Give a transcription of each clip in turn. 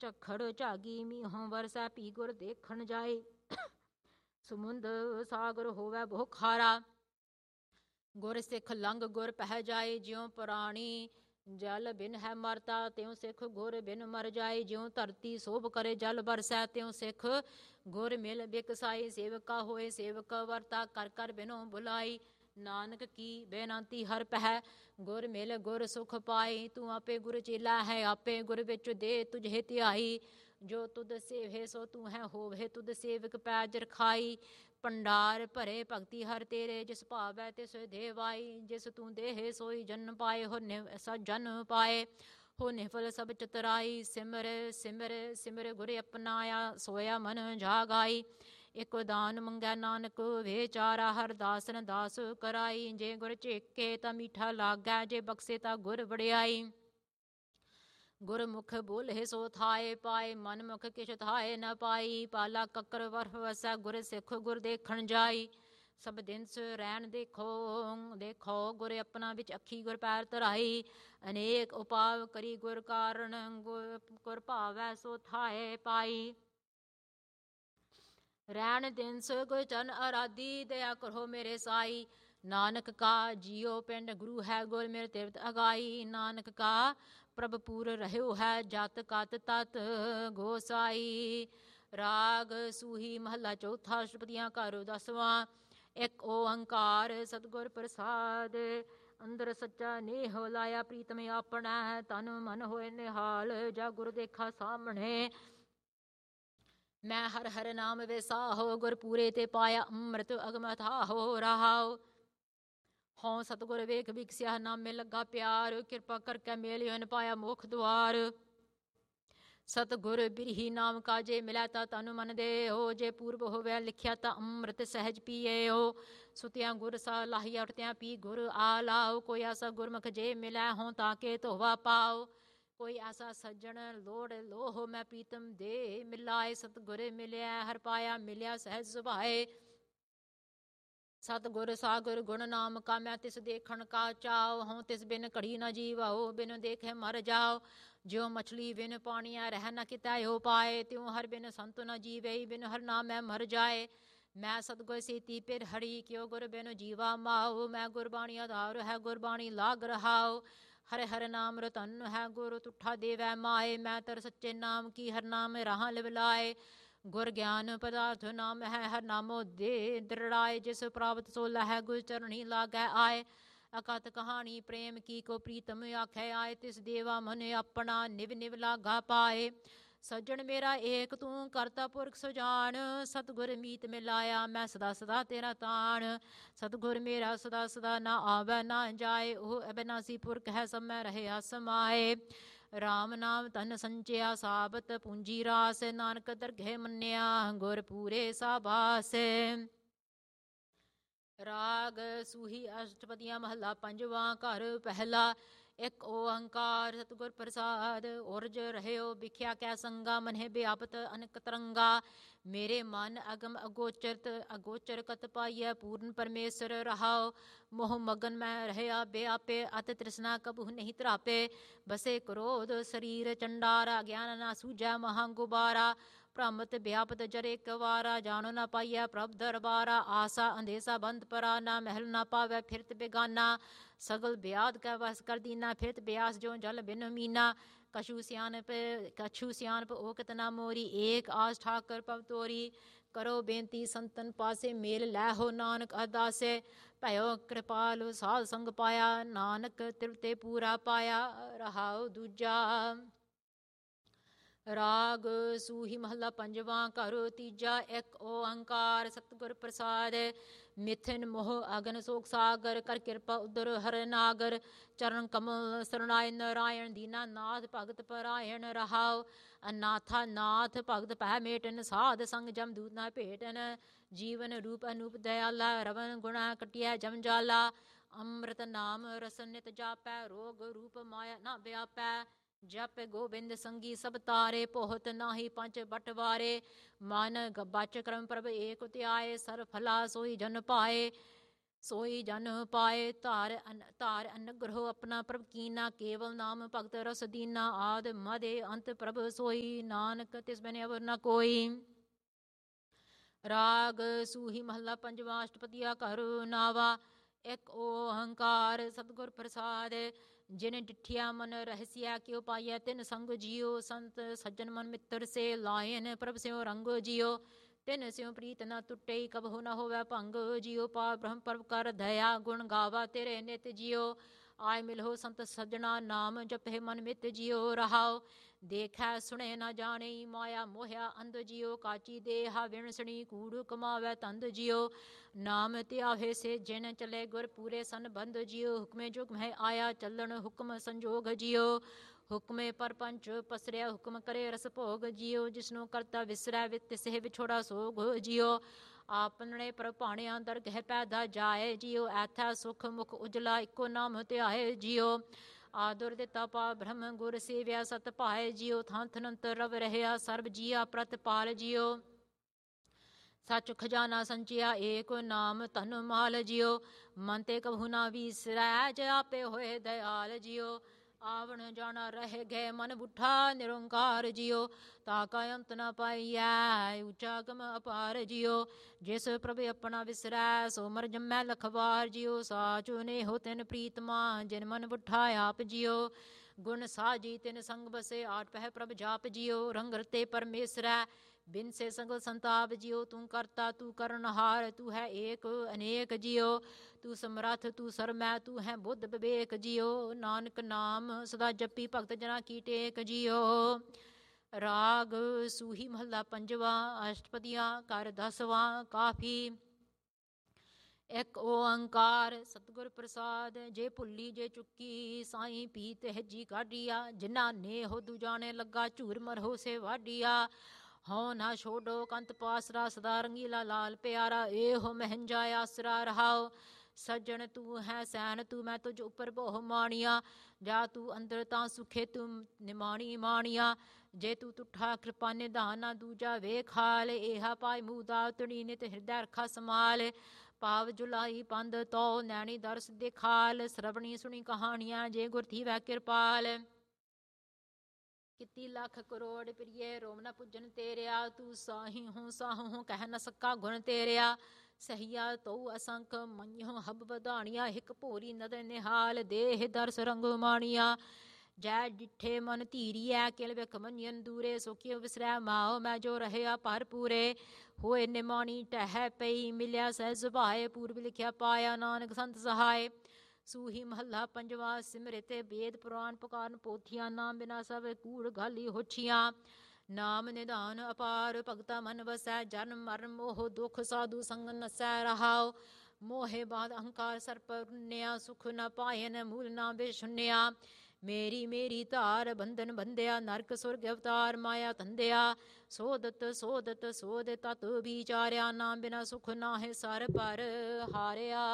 ਝੱਖੜ ਝਾਗੀ ਮੀਂਹੋਂ ਵਰਸੈ ਪੀ ਗੁਰ ਦੇਖਣ ਜਾਏ। ਸਮੁੰਦ ਸਾਗਰ ਹੋਵੇ ਬਹੁ ਖਾਰਾ, ਗੁਰ ਸਿੱਖ ਲੰਘ ਗੁਰ ਪਹਿ ਜਾਏ। ਜਿਉ ਪ੍ਰਾਣੀ ਜਲ ਬਿਨ ਹੈ ਮਰਤਾ, ਤਿਉ ਸਿੱਖ ਗੁਰ ਬਿਨ ਮਰ ਜਾਏ। ਜਿਉ ਧਰਤੀ ਸੋਭ ਕਰੇ ਜਲ ਬਰਸੈ, ਤਿਉ ਸਿੱਖ ਗੁਰ ਮਿਲ ਬਿਕਸਾਈ। ਸੇਵਕਾ ਹੋਏ ਸੇਵਕ ਵਰਤਾ, ਕਰ ਕਰ ਬਿਨੋ ਬੁਲਾਈ। ਨਾਨਕ ਕੀ ਬੇਨੰਤੀ ਹਰ ਪਹਿ, ਗੁਰ ਮਿਲ ਗੁਰ ਸੁਖ ਪਾਈ। ਤੂੰ ਆਪੇ ਗੁਰ ਚੇਲਾ ਹੈ, ਆਪੇ ਗੁਰ ਵਿੱਚ ਦੇ ਤੁਝੇ ਧਿਆਈ। ਜੋ ਤੁਧ ਸੇਵੇ ਸੋ ਤੂੰ ਹੈ, ਹੋਵੇ ਤੁਧ ਸੇਵਕ ਪੈਜ ਰਖਾਈ। ਭੰਡਾਰ ਭਰੇ ਭਗਤੀ ਹਰ ਤੇਰੇ, ਜਿਸ ਭਾਵੈ ਤਿਸ ਦੇਵਾਈ। ਜਿਸ ਤੂੰ ਦੇਹ ਸੋਈ ਜਨ ਪਾਏ, ਹੋ ਜਨ ਪਾਏ ਹੋ ਨਿਫਲ ਸਭ ਚਤੁਰਾਈ। ਸਿਮਰ ਸਿਮਰ ਸਿਮਰ ਗੁਰ ਅਪਨਾਇਆ, ਸੋਇਆ ਮਨ ਜਾਗਾਈ। ਇਕ ਦਾਨ ਮੰਗੈ ਨਾਨਕ ਵਿਚਾਰਾ, ਹਰ ਦਾਸਨ ਦਾਸ ਕਰਾਈ। ਜੇ ਗੁਰ ਝੇਕੇ ਤਾਂ ਮੀਠਾ ਲਾਗੈ, ਜੇ ਬਖਸ਼ੇ ਤਾਂ ਗੁਰ ਵਡਿਆਈ। ਗੁਰਮੁਖ ਬੋਲੇ ਸੋ ਥਾਏ ਪਾਏ, ਮਨਮੁਖ ਕਿਛ ਥਾਏ ਨ ਪਾਈ। ਪਾਲਾ ਕੱਕਰ ਵਰਫ ਵਸੈ, ਗੁਰ ਸਿੱਖ ਗੁਰ ਦੇਖਣ ਜਾਈ। ਸਭ ਦਿਨ ਰਹਿਣ ਦੇਖੋ ਦੇਖੋ, ਗੁਰ ਆਪਣਾ ਵਿੱਚ ਅੱਖੀ ਗੁਰ ਪੈਰ ਧਰਾਈ। ਅਨੇਕ ਉਪਾਵ ਕਰੀ ਗੁਰ ਕਾਰਨ, ਗੁਰ ਭਾਵੈ ਸੋ ਥਾਏ ਪਾਈ। ਰਹਿਣ ਦਿਨਸ ਗੁਰ ਚਰਨ ਅਰਾਧੀ, ਦਇਆ ਕਰੋ ਮੇਰੇ ਸਾਈ। ਨਾਨਕ ਕਾ ਜੀਉ ਪਿੰਡ ਗੁਰੂ ਹੈ, ਗੁਰ ਮੇਰੇ ਤਿਵਤ ਅਗਾਈ। ਨਾਨਕ ਕਾ ਪ੍ਰਭ ਪੂਰ ਰਹਿਓ ਹੈ, ਜਤ ਕਤ ਤਤ ਗੋਸਾਈ। ਰਾਗ ਸੂਹੀ ਮਹੱਲਾ ਚੌਥਾ, ਅਸ਼ਟਪਦੀਆਂ ਘਰ ਦਸਵਾਂ। ਇੱਕ ਓੰਕਾਰ ਸਤਿਗੁਰ ਪ੍ਰਸਾਦ, ਅੰਦਰ ਸੱਚਾ ਨੇਹ ਲਾਇਆ ਪ੍ਰੀਤਮ ਆਪਣਾ। ਤਨ ਮਨ ਹੋਏ ਨਿਹਾਲ, ਜਾ ਗੁਰ ਦੇਖਾ ਸਾਹਮਣੇ। ਮੈਂ ਹਰ ਹਰ ਨਾਮ ਵਿਸਾਹੋ, ਗੁਰ ਪੂਰੇ ਤੇ ਪਾਇਆ ਅੰਮ੍ਰਿਤ ਅਗਮ ਅਥਾਹੋ ਰਹਾਉ। ਹਉ ਸਤਿਗੁਰ ਵੇਖ ਬਿਕਸਿਆ, ਨਾਮੇ ਲੱਗਾ ਪਿਆਰ। ਕਿਰਪਾ ਕਰਕੇ ਮੇਲਿਓ ਨ ਪਾਇਆ ਮੁਖ ਦੁਆਰ। ਸਤਿਗੁਰ ਬਿਰਹੀ ਨਾਮ ਕਾਜੇ ਮਿਲੈ, ਤਾਂ ਤਨ ਮਨ ਦੇਹੋ। ਜੇ ਪੂਰਬ ਹੋਵੇ ਲਿਖਿਆ, ਤਾਂ ਅੰਮ੍ਰਿਤ ਸਹਿਜ ਪੀਏਓ। ਸੁਤਿਆਂ ਗੁਰ ਸਾ ਲਾਹੀਆ, ਉਠਦਿਆਂ ਪੀ ਗੁਰ ਆਲਾਓ। ਕੋਈ ਐਸਾ ਗੁਰਮੁਖ ਜੇ ਮਿਲੈ, ਹੋਂ ਤਾਂ ਕੇ ਧੋਵਾ ਪਾਓ। ਕੋਈ ਐਸਾ ਸੱਜਣ ਲੋੜ ਲੋਹ, ਮੈਂ ਪ੍ਰੀਤਮ ਦੇ ਮਿਲਾਏ। ਸਤਿਗੁਰ ਮਿਲਿਆ ਹਰ ਪਾਇਆ, ਮਿਲਿਆ ਸਹਿਜ ਸੁਭਾਏ। ਸਤਿਗੁਰ ਸਾਗਰ ਗੁਣ ਨਾਮ ਕਾ, ਮੈਂ ਤਿਸ ਦੇਖਣ ਕਾ ਚਾਉ। ਹਉ ਤਿਸ ਬਿਨ ਘੜੀ ਨ ਜੀਵਾਓ, ਬਿਨ ਦੇਖੇ ਮਰ ਜਾਓ। ਜਿਉ ਮਛਲੀ ਬਿਨ ਪਾਣੀਆ ਰਹਿ ਨ ਕਿਤੈ ਹੋ ਪਾਏ, ਤਿਉ ਹਰ ਬਿਨ ਸੰਤ ਨ ਜੀਵੇ, ਬਿਨ ਹਰ ਨਾਮੈ ਮਰ ਜਾਏ। ਮੈਂ ਸਤਿਗੁਰ ਸੇਤੀ ਪਿਰ ਹਰੀ, ਕਿਉ ਗੁਰ ਬਿਨ ਜੀਵਾ ਮਾਉ। ਮੈਂ ਗੁਰਬਾਣੀ ਆਧਾਰ ਹੈ, ਗੁਰਬਾਣੀ ਲਾਗ ਰਹਾਉ। ਹਰਿ ਹਰਿ ਨਾਮ ਰਤਨ ਹੈ, ਗੁਰ ਤੁਠਾ ਦੇਵੈ ਮਾਏ। ਮੈਂ ਤਰ ਸੱਚੇ ਨਾਮ ਕੀ, ਹਰ ਨਾਮ ਰਾਹਾਂ ਲਿਵ ਲਾਏ। ਗੁਰ ਗਿਆਨ ਪਦਾਰਥ ਨਾਮ ਹੈ, ਹਰ ਨਾਮੋ ਦੇ ਦ੍ਰਿੜਾਏ। ਜਿਸ ਪ੍ਰਾਪਤ ਸੋ ਲਹੈ, ਗੁਰ ਚਰਣੀ ਲਾਗੈ ਆਏ। ਅਕਥ ਕਹਾਣੀ ਪ੍ਰੇਮ ਕੀ, ਕੋ ਪ੍ਰੀਤਮ ਆਖੈ ਆਏ। ਤਿਸ ਦੇਵਾ ਮਨ ਆਪਣਾ, ਨਿਵ ਨਿਵ ਲਾਗਾ ਪਾਏ। ਸੱਜਣ ਮੇਰਾ ਏਕ ਤੂੰ, ਕਰਤਾ ਪੁਰਖ ਸੁਜਾਨ। ਸਤਿਗੁਰ ਮੀਤ ਮਿਲਾਇਆ, ਮੈਂ ਸਦਾ ਸਦਾ ਤੇਰਾ ਤਾਣ। ਸਤਿਗੁਰ ਮੇਰਾ ਸਦਾ ਸਦਾ ਨਾ ਆਵੈ ਨਾ ਜਾਏ। ਉਹ ਅਬਿਨਾਸੀ ਪੁਰਖ ਹੈ, ਸਭ ਮੈਂ ਰਹਿਆ ਸਮਾਏ। ਰਾਮ ਨਾਮ ਧਨ ਸੰਚਿਆ, ਸਾਬਤ ਪੂੰਜੀ ਰਾਸ। ਨਾਨਕ ਦਰਗਹਿ ਮੰਨਿਆ, ਗੁਰ ਪੂਰੇ ਸਾਬਾਸ। ਰਾਗ ਸੂਹੀ ਅਸ਼ਟਪਦੀਆਂ ਮਹੱਲਾ ਪੰਜਵਾਂ ਘਰ ਪਹਿਲਾ। ਇੱਕ ਓੰਕਾਰ ਸਤਿਗੁਰ ਪ੍ਰਸਾਦ, ਉਰਜ ਰਹਿਓ ਵਿਖਿਆ ਕੈ ਸੰਗਾ। ਮਨਹਿ ਵਿਆਪਤ ਅਨਕ ਤਰੰਗਾ, ਮੇਰੇ ਮਨ ਅਗਮ ਅਗੋਚਰਤ ਅਗੋਚਰ ਕਤ ਪਾਈਐ। ਪੂਰਨ ਪਰਮੇਸ਼ਰ ਰਹਾਉ, ਮੋਹ ਮਗਨ ਮੈਂ ਰਹਿਆ ਵਿਆਪੇ। ਅਤ ਤ੍ਰਿਸ਼ਨਾ ਕਬਹੁ ਨਹੀਂ ਤਰਾਪੇ, ਬਸੇ ਕ੍ਰੋਧ ਸਰੀਰ ਚੰਡਾਰਾ। ਗਿਆਨ ਨਾ ਸੂਝੈ ਮਹਾ ਗੁਬਾਰਾ, ਭ੍ਰਮਤ ਵਿਆਪਤ ਜਰੇ ਕਵਾਰਾ। ਜਾਣੋ ਨਾ ਪਾਈਐ ਪ੍ਰਭ ਦਰਬਾਰਾ, ਆਸਾ ਅੰਦੇਸਾ ਬੰਦ ਪਰਾ। ਨਾ ਮਹਿਲ ਨਾ ਪਾਵੈ ਫਿਰਤ ਬੇਗਾਨਾ, ਸਗਲ ਬਿਆਦ ਕੈ ਵਸ ਕਰ ਦੀਨਾ। ਫਿਰਤ ਬਿਆਸ ਜੋ ਜਲ ਬਿਨ ਮੀਨਾ, ਕਛੂ ਸਿਆਣਪ ਓਕਤ ਨਾ ਮੋਰੀ। ਏਕ ਆਸ ਠਾਕਰ ਪਵ ਤੋਰੀ, ਕਰੋ ਬੇਨਤੀ ਸੰਤਨ ਪਾਸੇ। ਮੇਲ ਲੈ ਹੋ ਨਾਨਕ ਅਰਦਾਸੇ, ਭਇਓ ਕਿਰਪਾਲ ਸਾਧ ਸੰਗ ਪਾਇਆ। ਨਾਨਕ ਤ੍ਰਿਪਤੇ ਪੂਰਾ ਪਾਇਆ, ਰਹਾਉ ਦੂਜਾ। ਰਾਗ ਸੂਹੀ ਮਹੱਲਾ ਪੰਜਵਾਂ ਘਰ ਤੀਜਾ। ਇੱਕ ਓੰਕਾਰ ਸਤਿਗੁਰ ਪ੍ਰਸਾਦ, ਮਿਥਿਨ ਮੋਹ ਅਗਨ ਸੋਕ ਸਾਗਰ। ਕਰ ਕਿਰਪਾ ਉਦਰ ਹਰ ਨਾਗਰ, ਚਰਨ ਕਮਲ ਸਰਣਾਏ ਨਰਾਇਣ। ਦੀਨਾ ਨਾਥ ਭਗਤ ਪਰਾਇਣ ਰਹਾਉ, ਅਨਾਥਾ ਨਾਥ ਭਗਤ ਭੈ ਮੇਟਨ। ਸਾਧ ਸੰਗ ਜਮ ਦੂਤ ਨਾ ਭੇਟਨ, ਜੀਵਨ ਰੂਪ ਅਨੂਪ ਦਇਆਲਾ। ਰਵਨ ਗੁਣਾ ਕਟਿਐ ਜਮ ਜਾਲਾ, ਅੰਮ੍ਰਿਤ ਨਾਮ ਰਸ ਨਿਤ ਜਾਪੈ। ਰੋਗ ਰੂਪ ਮਾਇਆ ਨਾ ਵਿਆਪੈ, ਜਪ ਗੋਬਿੰਦ ਸੰਗੀ ਸਭ ਤਾਰੇ। ਪੋਹਤ ਨਾਹੀ ਪੰਚ ਬਟਵਾਰੇ, ਮਨ ਬਚ ਕਰਮ ਪ੍ਰਭ ਏਕ ਧਿਆਏ। ਸਰ ਫਲਾ ਸੋਈ ਜਨ ਪਾਏ, सोई जन पाए तार अनुग्रह अपना प्रभ कीना केवल नाम भगत रस दीना आद मदे अंत प्रभ सोई नानक तिस बिन अवर न कोई। राग सूही महला पंजवा अष्टपदिया कर नावा। एक ओहंकार सतगुर प्रसाद जिन डिठिया मन रहसिया क्यों पाया तिन संग जियो संत सज्जन मन मित्र से लायन प्रभ स्यों रंग जियो तिन स्यों प्रीत न टुटे कबहु न होवै भंग जियो पार ब्रह्म पर्व कर दया गुण गावा तेरे नित जियो आय मिलो संत सज्जना नाम जपे मन मित जियो रहाओ देखै सुने न जाने माया मोहया अंध जियो काची देहा विणसणी कूड़ कमावै तंद जियो नाम त्यावे से जिन चले गुर पूरे सन बंद जियो हुक्मे जुग में आया चलन हुक्म संजोग जियो हुक्मे परपंच पसरिया हुक्म करे रस भोग जियो जिसनो करता विसरै वित से विछोड़ा सोग जियो आपने प्रभाणिया दरगह पैदा जाए जियो ऐथा सुख मुख उजला इको नाम ध्याए जियो आदुर दिता पा ब्रह्म गुर सेव्या सत पाए जियो थंथ नंत रव रहया सर्ब जिया प्रतपाल जियो सच खजाना संचिया एक नाम तन माल जियो मन ते कभू ना विसरै ज आपे होए दयाल जियो आवण जाना रह गए मन बुठा निरंकार जियो ताका अंत न पाइयै ऊंचा गम अपार जियो जिस प्रभु अपना विसरै सो मर जमै लखवार जियो साचो ने हो तिन प्रीतमा जिन मन बुठा आप जियो गुण साजी तिन संग बसे आठ पह प्रभ जाप जियो रंग रते परमेसरै बिन से संग संताप जियो तू करता तू करनहार तू है एक अनेक जियो तू समरथ तू सरमै तू है बुद्ध विवेक जियो नानक नाम सदा जपी भगत जना की टेक जियो। राग सूही महला पंजवा अष्टपदियाँ कर दसवां काफी। एक ओंकार सतगुर प्रसाद जे भुली जे चुकी साईं पीत हजी काढ़िया जिन्ना ने हो दूजाने लगा झूर मरहो से वाडिया हो ना छोड़ो कंत पासरा सदा रंगीला लाल प्यारा ए हो महंजा आसरा रहाओ सज्जन तू है सैन तू मैं तुझ उपर बहु मानिया जा तू अंदर ता सुखे तू निमाणी मानिया जे तू तुठा कृपा निधाना दूजा वे खाल एहा पाई मूदा तुड़ी नित हृदय रखा समाल पाव जुलाई पंद तो नैनी दरस दिखाल श्रवणी सुनी कहानियां जे गुर थी वह कृपाल किती लख करोड़ प्रिय रोम न पुजन तेरिया तू साही हूँ साहू हूँ कह न सका गुण तेरिया सहिया तो असंख मन्यो हब बधानिया हिक भोरी नदर निहाल देह दरस रंग मानिया जै डिठे मन धीरिया किल विख मंजन दूरे सोकियो विसरै माओ मैं जो रहया पर पूरे होए निमाणी टह पई मिलिया सह सुभाए पूर्व लिखिया पाया नानक संत सहाय सूही महला पंजवा सिमरित वेद पुराण पुकाਰਨ पोथियां नाम बिना सब कूड़ गाली होछियां नाम निधान अपार भगता मन वसै जन्म मरण मोह दुख साधु संग नसै रहाओ मोहे बाद अहंकार सर्प रुन्या सुख न पायन मूल ना बेशुन्या मेरी मेरी धार बंधन बंध्या नरक सुरग अवतार माया धंध्या सोदत सोदत सोद तत विचार्या नाम बिना सुख ना है सर पर हारिया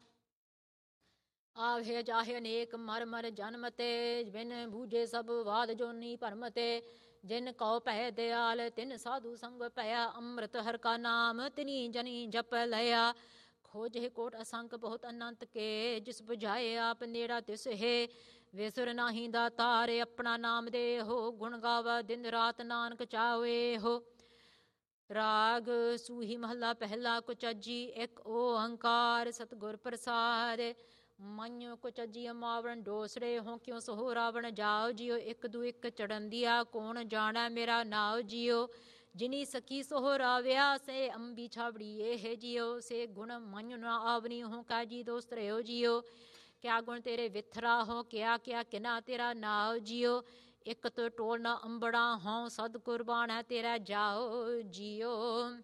आवे जाहे अनेक मर मर जन्म ते बिन बूझे सब वाद जोनी भरम ते जिन कौ पै दयाल तिन साधु संग पया अमृत हर का नाम तिनी जनी जप लया खोज कोट असंख बहुत अनंत के जिस बुझाए आप नेड़ा तिस है विसुर नाही दातार अपना नाम दे हो गुण गावा दिन रात नानक चावे हो। राग सूही महला पहला कुचजी एक ओंकार सतगुर प्रसाद माइयो कुचजी मावण डोसरे हो क्यों सहो रावण जाओ जियो एक दू एक चढ़न दिया कौन जाना मेरा नाव जियो जिनी सखी सोह राव्या से अंबी छावड़ी ये है जियो से गुण माइयो ना आवनी हो काजी दोस्त रहो जियो क्या गुण तेरे विथरा हो क्या क्या किना तेरा नाव जियो एक तो टोल ना अंबड़ा हों सद कुर्बान है तेरा जाओ जियो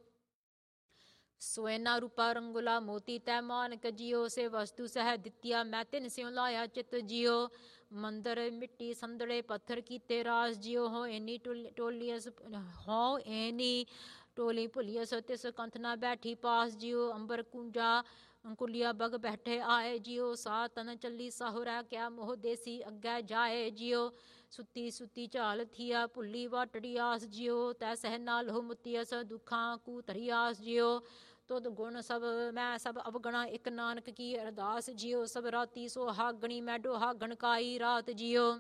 सोना रूपा रंगुला मोती तै मानक जियो से वस्तु सह दित्या मैं तिन स्यों लाया चित जियो मंदिर मिट्टी संदड़े पत्थर कीते रास जियो हो एनी टोलियस हो एनी टोली भुलियस तिस कंथ ना बैठी पास जियो अंबर कुंजा कुलिया बग बैठे आए जियो सा तन चली साहुरा क्या मोह देसी अग्गै जाए जियो सुती सुती झाल थिया भुली वाटड़ी आस जियो तै सह नाल हो मुतियस दुखां कू धरी आस जियो ਤੁਧ ਗੁਣ ਸਭ ਮੈਂ ਸਭ ਅਵਗਣਾ, ਇੱਕ ਨਾਨਕ ਕੀ ਅਰਦਾਸ ਜਿਉ। ਸਭ ਰਾਤੀ ਸੁਹਾਗਣੀ ਮੈਂ ਦੁਹਾਗਣ ਕਾਈ ਰਾਤ ਜਿਉ।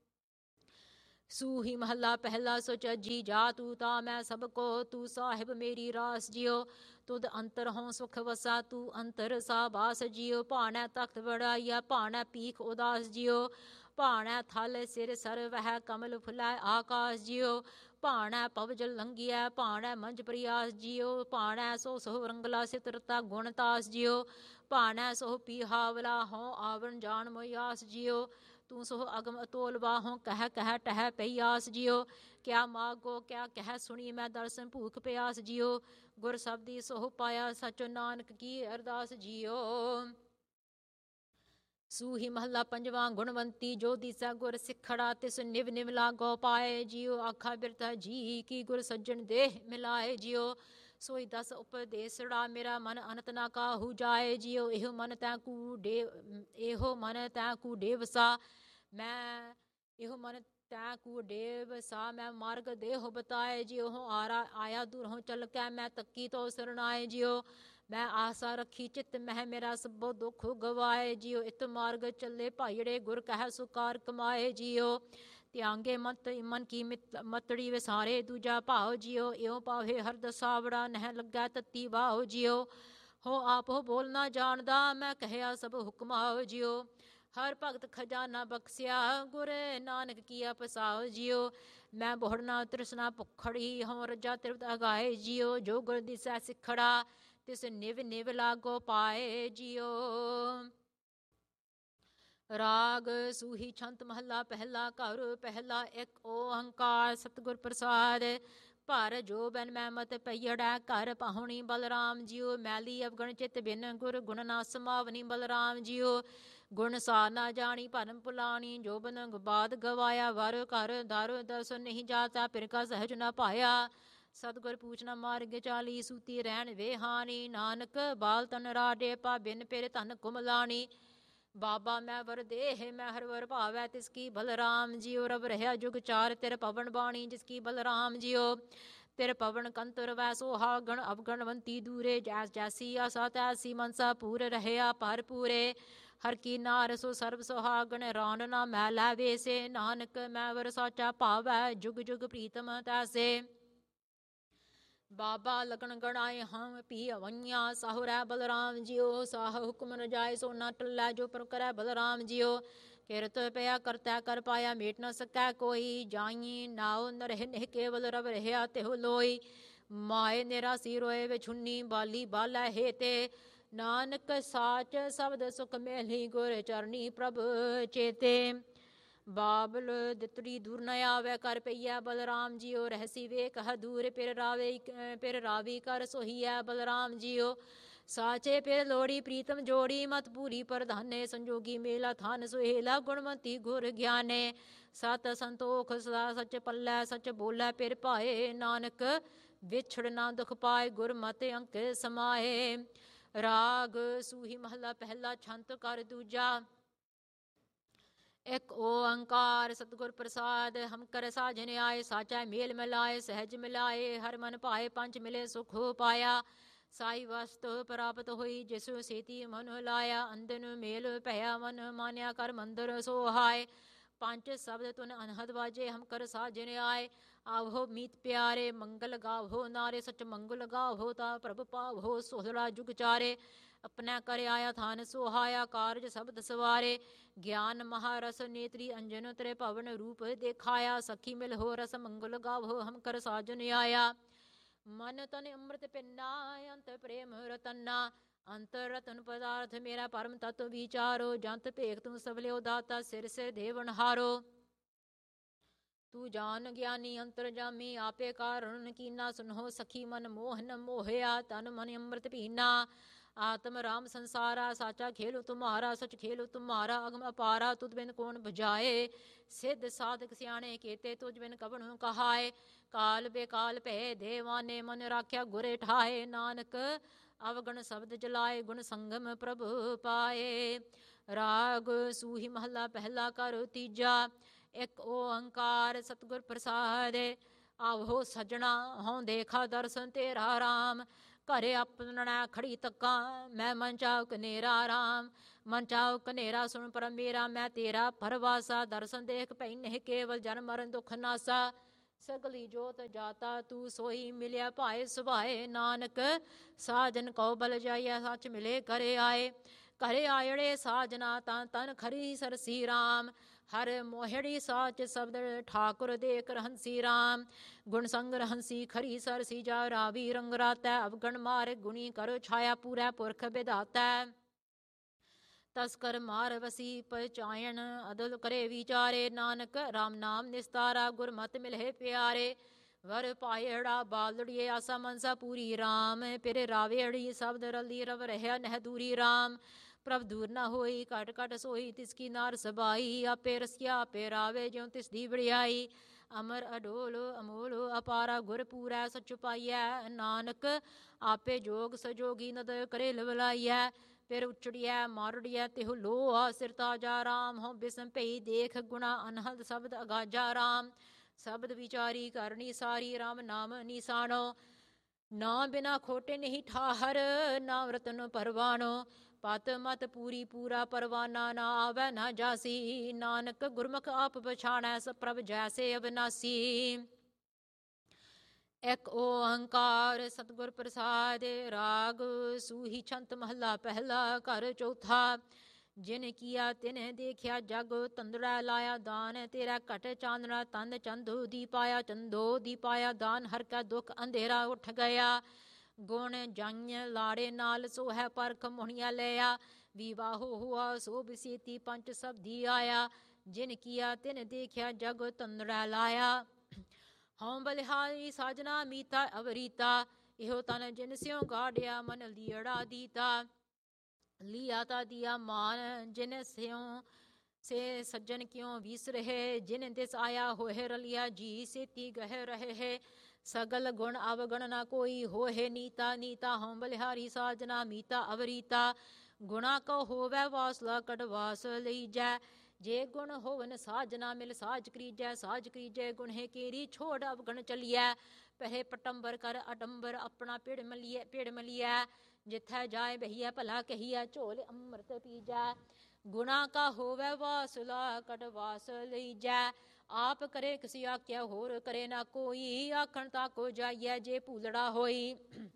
ਸੂਹੀ ਮਹੱਲਾ ਪਹਿਲਾ ਸੁਚਜੀ ਜਾ ਤੂੰ ਤਾ ਮੈਂ ਸਭ ਕੋ, ਤੂੰ ਸਾਹਿਬ ਮੇਰੀ ਰਾਸ ਜਿਉ। ਤੁਧ ਅੰਤਰ ਹੋਂ ਸੁਖ ਵਸਾ, ਤੂੰ ਅੰਤਰ ਸਾ ਬਾਸ ਜਿਉ। ਭਾਣੈ ਤਖਤ ਬੜਾਈਆ, ਭਾਣੈ ਪੀਖ ਉਦਾਸ ਜਿਉ। ਭਾਣੈ ਥਲ ਸਿਰ ਸਰ ਵਹਿ ਕਮਲ ਫੁਲੈ ਆਕਾਸ ਜਿਉ। ਭਾਣੈ ਪਵਜਲ ਲੰਘੀਐ, ਭਾਣੈ ਮੰਝ ਪ੍ਰਿਆਸ ਜਿਉ। ਭਾਣੈ ਸੋ ਸੋ ਰੰਗਲਾ ਸਿਤਰਤਾ ਗੁਣ ਤਾਸ ਜਿਉ। ਭਾਣੈ ਸੋ ਪੀਹਾਵਲਾ ਹੋਂ ਆਵਣ ਜਾਣ ਮੋਇਆਸ ਜਿਉ। ਤੂੰ ਸੋ ਅਗਮ ਅਤੋਲ ਬਾਹੋਂ ਕਹਿ ਕਹਿ ਟਹਿ ਪਈਆਸ ਜਿਉ। ਕਿਆ ਮਾਗੋ ਕਿਆ ਕਹਿ ਸੁਣੀ ਮੈਂ ਦਰਸ਼ਨ ਭੂਖ ਪਿਆਸ ਜਿਉ। ਗੁਰ ਸਬਦੀ ਸੋਹ ਪਾਇਆ ਸਚੋ, ਨਾਨਕ ਕੀ ਅਰਦਾਸ ਜਿਉ। ਸੂਹੀ ਮਹੱਲਾ ਪੰਜਵਾਂ ਗੁਣਵੰਤੀ ਜੋ ਦਿਸੈ ਗੁਰ ਸਿੱਖੜਾ, ਤਿਸ ਨਿਵ ਨਿਵ ਲਾਗੋ ਪਾਏ ਜਿਉ। ਆਖਾ ਬਿਰਥ ਜੀ ਕੀ ਗੁਰ ਸੱਜਣ ਦੇਹ ਮਿਲਾਏ ਜਿਉ। ਸੋਈ ਦਸ ਉਪਦੇਸੜਾ, ਮੇਰਾ ਮਨ ਅਨੰਤ ਨਾ ਕਾਹੂ ਜਾਏ ਜਿਉ। ਇਹੋ ਮਨ ਤੈ ਕੂ ਡੇਵਸਾ ਮੈਂ, ਇਹੋ ਮਨ ਤੈ ਕੂ ਡੇਵਸਾ ਮੈਂ ਮਾਰਗ ਦੇਹੁ ਬਤਾਏ ਜਿਉ। ਆਇਆ ਦੂਰੋਂ ਚਲ ਕੈ ਮੈਂ ਤੱਕੀ ਤੋ ਸਰਣਾਏ ਜਿਉ। ਮੈਂ ਆਸਾ ਰੱਖੀ ਚਿੱਤ ਮਹਿ, ਮੇਰਾ ਸਭੋ ਦੁੱਖ ਗਵਾਏ ਜਿਉ। ਇਤ ਮਾਰਗ ਚੱਲੇ ਭਾਈੜੇ, ਗੁਰ ਕਹਿ ਸੁਕਾਰ ਕਮਾਏ ਜਿਉ। ਤਿਆਂਗੇ ਮਨ ਕੀ ਮਤੜੀ ਵਿਸਾਰੇ ਦੂਜਾ ਭਾਉ ਜਿਉ। ਇਉ ਪਾਵੇ ਹਰ ਦਸਾਵੜਾ, ਨਹਿ ਲੱਗੈ ਤਤੀ ਵਾਹੁ ਜਿਉ। ਹੋ ਆਪ ਹੋ ਬੋਲ ਨਾ ਜਾਣਦਾ, ਮੈਂ ਕਹਿਆ ਸਭ ਹੁਕਮਾਉ ਜਿਉ। ਹਰ ਭਗਤ ਖਜ਼ਾਨਾ ਬਖਸਿਆ, ਗੁਰ ਨਾਨਕ ਕੀਆ ਪਸਾਉ ਜਿਉ। ਮੈਂ ਬੋਹੜ ਨਾ ਤ੍ਰਿਸ਼ਨਾ ਭੁੱਖੜੀ, ਹੋਂ ਰੱਜਾ ਤ੍ਰਿਪਤ ਅਗਾਏ ਜਿਉ। ਜੋ ਗੁਰ ਦਿਸੈ ਸਿੱਖੜਾ, ਤਿਸ ਨਿਵ ਨਿਵ ਲਾਗੋ ਪਾਏ ਜਿਉ। ਰਾਗ ਸੂਹੀ ਛੰਤ ਮਹੱਲਾ ਪਹਿਲਾ। ਘਰ ਪਹਿਲਾ ਇੱਕ ਓੰਕਾਰ ਸਤਿਗੁਰ ਪ੍ਰਸਾਦ। ਭਰ ਜੋ ਬਨ ਮੈਂ ਮਤ ਪਈੜੈ, ਘਰ ਪਾਹੁਣੀ ਬਲਰਾਮ ਜਿਉ। ਮੈਲੀ ਅਵਗਣ ਚਿਤ ਬਿਨ, ਗੁਰ ਗੁਣ ਨਾ ਸਮਾਵਨੀ ਬਲਰਾਮ ਜਿਉ। ਗੁਣ ਸਾ ਨਾ ਜਾਣੀ ਭਰਮ ਭੁਲਾਣੀ, ਜੋ ਬਨ ਬਾਦ ਗਵਾਇਆ। ਵਰ ਘਰ ਦਰ ਦਰਸ਼ਨ ਨਹੀਂ ਜਾਤਾ, ਫਿਰ ਕਾ ਸਹਿਜ ਨਾ ਪਾਇਆ। ਸਤਿਗੁਰ ਪੂਛਨਾ ਮਾਰਗ ਚਾਲੀ, ਸੂਤੀ ਰਹਿਣ ਵੇ ਹਾਨੀ। ਨਾਨਕ ਬਾਲ ਤਨ ਰਾਡੇ ਪਾ, ਬਿਨ ਫਿਰ ਧਨ ਕੁਮਲਾਣੀ। ਬਾਬਾ ਮੈਂ ਵਰ ਦੇਹ ਮੈਂ ਹਰ ਵਰ ਭਾਵੈ, ਤਿਸ ਕੀ ਬਲਰਾਮ ਜਿਉ। ਰਬ ਰਹਿਆ ਜੁਗ ਚਾਰ, ਤਿਰ ਪਵਨ ਬਾਣੀ ਜਿਸ ਕੀ ਬਲਰਾਮ ਜਿਉ। ਤਿਰ ਪਵਨ ਕੰਤੁਰ ਵੈ ਸੁਹਾਗਣ, ਅਵਗਣਵੰਤੀ ਦੂਰੇ। ਜੈਸ ਜੈਸੀ ਆਸਾ ਤੈਸੀ ਮਨਸਾ, ਪੂਰ ਰਹਿਆ ਪਰ ਪੂਰੇ। ਹਰ ਕੀ ਨਾਰ ਸੋ ਸਰਬ ਸੁਹਾਗਣ, ਰਾਣ ਨਾ ਮੈਲੈ ਵੇਸੇ। ਨਾਨਕ ਮੈਂ ਵਰ ਸਾਚਾ ਭਾਵੈ, ਜੁਗ ਜੁਗ ਪ੍ਰੀਤਮ ਤੈਸੇ। ਬਾਬਾ ਲਗਨ ਗਣਾਏ ਹਮ ਪੀ ਅਵਈਆਂ, ਸਾਹੁ ਰਹਿ ਬਲਰਾਮ ਜਿਉ। ਸਾਹ ਹੁਕਮ ਨ ਜਾਏ ਸੋ ਨਾ ਟਲੈ, ਜੋ ਪਰ ਕਰੈ ਬਲਰਾਮ ਜਿਉ। ਕਿਰਤ ਪਿਆ ਕਰਤੈ ਕਰ ਪਾਇਆ, ਮੇਟ ਨ ਸਕੈ ਕੋਈ। ਜਾਈ ਨਾਉ ਨ ਰਹਿ ਨਿਹ ਕੇਵਲ, ਰਬ ਰਹਿਆ ਤਿਹੁ ਲੋਈ। ਮਾਏ ਨਿਰਾਸੀ ਰੋਏ ਵਿਛੁੰਨੀ, ਬਾਲੀ ਬਾਲੈ ਹੇਤੇ। ਨਾਨਕ ਸਾਚ ਸ਼ਬਦ ਸੁਖ ਮੇਲੀ, ਗੁਰ ਚਰਨੀ ਪ੍ਰਭ ਚੇਤੇ। ਬਾਬਲ ਦਿੱਤੜੀ ਦੂਰ ਨ ਆਵੈ, ਕਰ ਪਈਐ ਬਲਰਾਮ ਜਿਉ। ਰਹਿਸੀ ਵੇਖ ਦੂਰ, ਪਿਰ ਰਾਵੀ ਕਰ ਸੋਹੀਐ ਬਲਰਾਮ ਜਿਉ। ਸਾਚੇ ਪਿਰ ਲੋੜੀ ਪ੍ਰੀਤਮ ਜੋੜੀ, ਮਤ ਪੂਰੀ ਪ੍ਰਧਾਨੇ। ਸੰਜੋਗੀ ਮੇਲਾ ਥਾਨ ਸੁਹੇਲਾ, ਗੁਣਵੰਤੀ ਗੁਰ ਗਿਆਨੇ। ਸਤ ਸੰਤੋਖ ਸਦਾ ਸਚ ਪੱਲੈ, ਸਚ ਬੋਲੇ ਪਿਰ ਭਾਏ। ਨਾਨਕ ਵਿਛੜ ਨਾ ਦੁਖ ਪਾਏ, ਗੁਰ ਮਤਿ ਅੰਕ ਸਮਾਏ। ਰਾਗ ਸੂਹੀ ਮਹੱਲਾ ਪਹਿਲਾ। ਛੰਤ ਕਰ ਦੂਜਾ। ਇੱਕ ਓੰਕਾਰ ਸਤਿਗੁਰ ਪ੍ਰਸਾਦ। ਹਮ ਕਰ ਸਾਜਨ ਆਏ, ਸਾਚਾ ਮੇਲ ਮਿਲਾਏ। ਸਹਿਜ ਮਿਲਾਏ ਹਰ ਮਨ ਭਾਏ, ਪੰਚ ਮਿਲੇ ਸੁਖ ਪਾਇਆ। ਸਾਈ ਵਸਤ ਪ੍ਰਾਪਤ ਹੋਈ, ਜਿਸ ਸੇਤੀ ਮਨ ਲਾਇਆ। ਅੰਦਨ ਮੇਲ ਭਇਆ, ਮਨ ਮਾਨਿਆ ਕਰ ਮੰਦਰ ਸੋਹਾਏ। ਪੰਜ ਸ਼ਬਦ ਤੁਨ ਅਨਹਦ ਵਾਜੇ, ਹਮ ਕਰ ਸਾਜਨ ਆਏ। ਆਵੋ ਮੀਤ ਪਿਆਰੇ, ਮੰਗਲ ਗਾਵੋ ਨਾਰੇ। ਸਚ ਮੰਗਲ ਗਾਵੋ ਤਾ ਪ੍ਰਭ ਪਾਵੋ, ਸੋਹਲਾ ਜੁਗ ਚਾਰੇ। ਆਪਣਾ ਕਰ ਆਇਆ ਥਾਨ ਸੁਹਾਇਆ, ਕਾਰਜ ਸ਼ਬਦ ਸਵਾਰੇ। ਗਿਆਨ ਮਹਾਰਸ ਨੇਤਰੀ, ਅੰਜਨ ਤ੍ਰੇ ਭਵਨ ਰੂਪ ਦੇਖਾਇਆ। ਸਖੀ ਮਿਲ ਹੋ ਰਸ ਮੰਗਲ ਗਾਵੋ, ਹਮ ਕਰ ਸਾਜਨ ਆਇਆ। ਮਨ ਤਨ ਅੰਮ੍ਰਿਤ ਪਿੰਨਾ, ਅੰਤ ਪ੍ਰੇਮ ਰਤਨਾ। ਅੰਤਰ ਰਤਨ ਪਦਾਰਥ ਮੇਰਾ, ਪਰਮ ਤਤ ਵਿਚਾਰੋ। ਜੰਤ ਭੇਖ ਤੂੰ ਸਭਲਿਓ ਦਾਤਾ, ਸਿਰ ਸਿਰ ਦੇਵਨ ਹਾਰੋ। ਤੂੰ ਜਾਨ ਗਿਆਨੀ ਅੰਤਰ ਜਾਮੀ, ਆਪੇ ਕਾਰਣ ਕੀਨਾ। ਸੁਨੋ ਸਖੀ ਮਨ ਮੋਹਨ ਮੋਹਿਆ, ਤਨ ਮਨ ਅੰਮ੍ਰਿਤ ਪੀਨਾ। ਆਤਮ ਰਾਮ ਸੰਸਾਰਾ, ਸਾਚਾ ਖੇਲੋ ਤੁਮਾਰਾ। ਸਚ ਖੇਲੋ ਤੁਮਾਰਾ, ਅਗਮ ਅਪਾਰਾ। ਤੁਧ ਬਿਨ ਕੌਣ ਬੁਝਾਏ, ਸਿੱਧ ਸਾਧਕ ਸਿਆਣੇ ਕੇਤੇ। ਤੁਝ ਬਿਨ ਕਵਣੁ ਕਹਾਏ, ਕਾਲ ਬੇਕਾਲ ਭੈ ਦੇਵਾਨੇ। ਮਨ ਰਾਖਿਆ ਗੁਰੇ ਠਾਏ, ਨਾਨਕ ਅਵਗਣ ਸ਼ਬਦ ਜਲਾਏ। ਗੁਣ ਸੰਗਮ ਪ੍ਰਭ ਪਾਏ। ਰਾਗ ਸੂਹੀ ਮਹੱਲਾ ਪਹਿਲਾ। ਕਰ ਤੀਜਾ। ਇੱਕ ਓੰਕਾਰ ਸਤਿਗੁਰ ਪ੍ਰਸਾਦ। ਆਵੋ ਸਜਣਾ ਹੋਂ ਦੇਖਾ ਦਰਸ਼ਨ ਤੇਰਾ ਰਾਮ। ਘਰੇ ਆਪਣਾ ਖੜੀ ਤੱਕਾਂ ਮੈਂ ਮਨ ਚਾਉ ਕਨੇਰਾ ਰਾਮ ਮਨ ਚਾਉ ਕਨੇਰਾ ਸੁਣ ਪਰਮ ਮੇਰਾ ਮੈਂ ਤੇਰਾ ਪਰਵਾਸਾ ਦਰਸ਼ਨ ਦੇਖ ਪਈ ਨਹੀਂ ਕੇਵਲ ਜਨ ਮਰਨ ਦੁਖ ਨਾਸਾ ਸਗਲੀ ਜੋਤ ਜਾਤਾ ਤੂੰ ਸੋਈ ਮਿਲਿਆ ਭਾਏ ਸੁਭਾਏ ਨਾਨਕ ਸਾਜਨ ਕਉ ਬਲ ਜਾਈਆ ਸੱਚ ਮਿਲੇ ਘਰੇ ਆਏ ਘਰੇ ਆਇੜੇ ਸਾਜਨਾ ਤਾਂ ਤਨ ਖਰੀ ਸਰਸੀ ਰਾਮ ਹਰ ਮੋਹੜੀ ਸਾਚ ਸ਼ਬਦ ਠਾਕੁਰ ਦੇਖ ਰਹੰਸੀ ਰਾਮ ਗੁਣ ਸੰਗ ਰਹੰਸੀ ਖਰੀ ਸਰਸੀ ਜਾ ਰਾਵੀ ਰੰਗ ਰਾਤੈ ਅਵਗਣ ਮਾਰ ਗੁਣੀ ਕਰੋ ਛਾਇਆ ਪੂਰੈ ਪੁਰਖ ਵਿਧਾਤੈ ਤਸਕਰ ਮਾਰ ਵਸੀ ਪਚਾਇਣ ਅਦਲ ਕਰੇ ਵਿਚਾਰੇ ਨਾਨਕ ਰਾਮ ਨਾਮ ਨਿਸਤਾਰਾ ਗੁਰਮਤਿ ਮਿਲਹਿ ਪਿਆਰੇ ਵਰ ਪਾਇੜਾ ਬਾਲੜੀਏ ਆਸਾ ਮਨਸਾ ਪੂਰੀ ਰਾਮ ਪਿਰ ਰਾਵੇੜੀ ਸ਼ਬਦ ਰਲੀ ਰਵ ਰਹਿਆ ਨਹਿ ਦੂਰੀ ਰਾਮ ਪ੍ਰਭ ਦੂਰ ਨਾ ਹੋਈ ਘਟ ਘਟ ਸੋਈ ਤਿਸ ਕੀ ਨਾਰ ਸਬਾਈ ਆਪੇ ਰਸਿਆ ਆਪੇ ਰਾਵੇ ਜਿਉ ਤਿਸ ਦੀ ਵੜਿਆਈ ਅਮਰ ਅਡੋਲ ਅਮੋਲ ਅਪਾਰਾ ਗੁਰ ਪੂਰੈ ਸਚ ਪਾਈਐ ਨਾਨਕ ਆਪੇ ਜੋਗ ਸਜੋਗੀ ਨਦ ਕਰੇ ਲਵਲਾਈਐ ਫਿਰ ਉਚੜੀਐ ਮਾਰੜੀਐ ਤਿਹੁ ਲੋਆ ਸਿਰ ਤਾਜਾ ਰਾਮ ਹਉ ਬਿਸਮ ਭਈ ਦੇਖ ਗੁਣਾ ਅਨਹਦ ਸ਼ਬਦ ਅਗਾਜਾ ਰਾਮ ਸ਼ਬਦ ਵਿਚਾਰੀ ਕਰਨੀ ਸਾਰੀ ਰਾਮ ਨਾਮ ਨਿਸਾਣੋ ਨਾ ਬਿਨਾ ਖੋਟੇ ਨਹੀਂ ਠਾਹਰ ਨਾ ਰਤਨ ਪਰਵਾਣੋ ਪਤ ਮਤ ਪੂਰੀ ਪੂਰਾ ਪਰਵਾਨਾ ਨਾ ਆਵੈ ਨਾ ਜਾਸੀ ਨਾਨਕ ਗੁਰਮੁਖ ਆਪ ਪਛਾਣੈ ਪ੍ਰਭ ਜੈਸੇ ਅਬਨਾਸੀ ਇੱਕ ਓੰਕਾਰ ਸਤਿਗੁਰ ਪ੍ਰਸਾਦ ਰਾਗ ਸੂਹੀ ਛੰਤ ਮਹੱਲਾ ਪਹਿਲਾ ਘਰ ਚੌਥਾ ਜਿਨ ਕੀਆ ਤਿਨ ਦੇਖਿਆ ਜਗ ਤੰਦੜਾ ਲਾਇਆ ਦਾਨ ਤੇਰਾ ਘਟ ਚਾਂਦਣਾ ਤੰਦ ਚੰਦੂ ਦੀ ਪਾਇਆ ਚੰਦੋ ਦੀ ਪਾਇਆ ਦਾਨ ਹਰ ਕਾ ਦੁਖ ਅੰਧੇਰਾ ਉੱਠ ਗਿਆ ਗੁਣ ਜੰਨ ਲਾੜੇ ਨਾਲ ਸੋ ਹੈ ਪਰਖ ਮੁਹਣੀਆਂ ਲਿਆ ਵਿਵਾਹੋ ਹੁਆ ਸੋ ਬਸੇਤੀ ਪੰਚ ਸਬਦੀ ਆਇਆ ਜਿਨ ਕੀਆ ਤਿਨ ਦੇਖਿਆ ਜਗ ਤੰਦੜਾ ਲਾਇਆ ਹਉ ਬਲਿਹਾਰੀ ਸਾਜਨਾ ਮੀਤਾ ਅਵਰੀਤਾ ਇਹੋ ਤਨ ਜਿਨ ਸਿਉ ਗਾੜਿਆ ਮਨ ਲੀੜਾ ਦੀਤਾ ਲਿਆ ਤਾ ਦਿਆ ਮਾਨ ਜਿਨ ਸਿਉ ਸੇ ਸੱਜਣ ਕਿਉ ਵੀਸ ਰਹੇ ਜਿਨ ਦਿਸ ਆਇਆ ਹੋਏ ਰਲਿਆ ਜੀ ਸੇਤੀ ਗਹਿ ਰਹੇ ਹੈ ਸਗਲ ਗੁਣ ਅਵਗਣ ਨਾ ਕੋਈ ਹੋਏ ਨੀਤਾ ਨੀਤਾ ਹਉ ਬਲਿਹਾਰੀ ਸਾਜਨਾ ਮੀਤਾ ਅਵਰੀਤਾ ਗੁਣਾ ਕੋ ਹੋਵੈ ਵਾਸਲਾ ਕਢਵਾਸ ਲਈਜੈ ਜੇ ਗੁਣ ਹੋਵਨ ਸਾਜਨਾ ਮਿਲ ਸਾਜ ਕਰੀਜੈ ਸਾਜ ਕਰੀਜੈ ਗੁਣ ਹੈ ਕੇਰੀ ਛੋੜ ਅਵਗਣ ਚਲੀਐ ਪਹਿ ਪਟੰਬਰ ਕਰ ਅਡੰਬਰ ਆਪਣਾ ਪਿੜ ਮਲੀਐ ਜਿਥੈ ਜਾਏ ਬਹੀਐ ਭਲਾ ਕਹੀਐ ਝੋਲ ਅੰਮ੍ਰਿਤ ਪੀਜੈ ਗੁਣਾ ਕਾ ਹੋਵੈ ਵਾਸਲਾ ਕਢਵਾਸ ਲਈਜੈ ਆਪ ਕਰੇ ਕਿਸੀ ਆਖਿਆ ਹੋਰ ਕਰੇ ਨਾ ਕੋਈ ਆਖਣ ਤਾ ਕੋ ਜਾਈਐ ਜੇ ਭੂਲੜਾ ਹੋਈ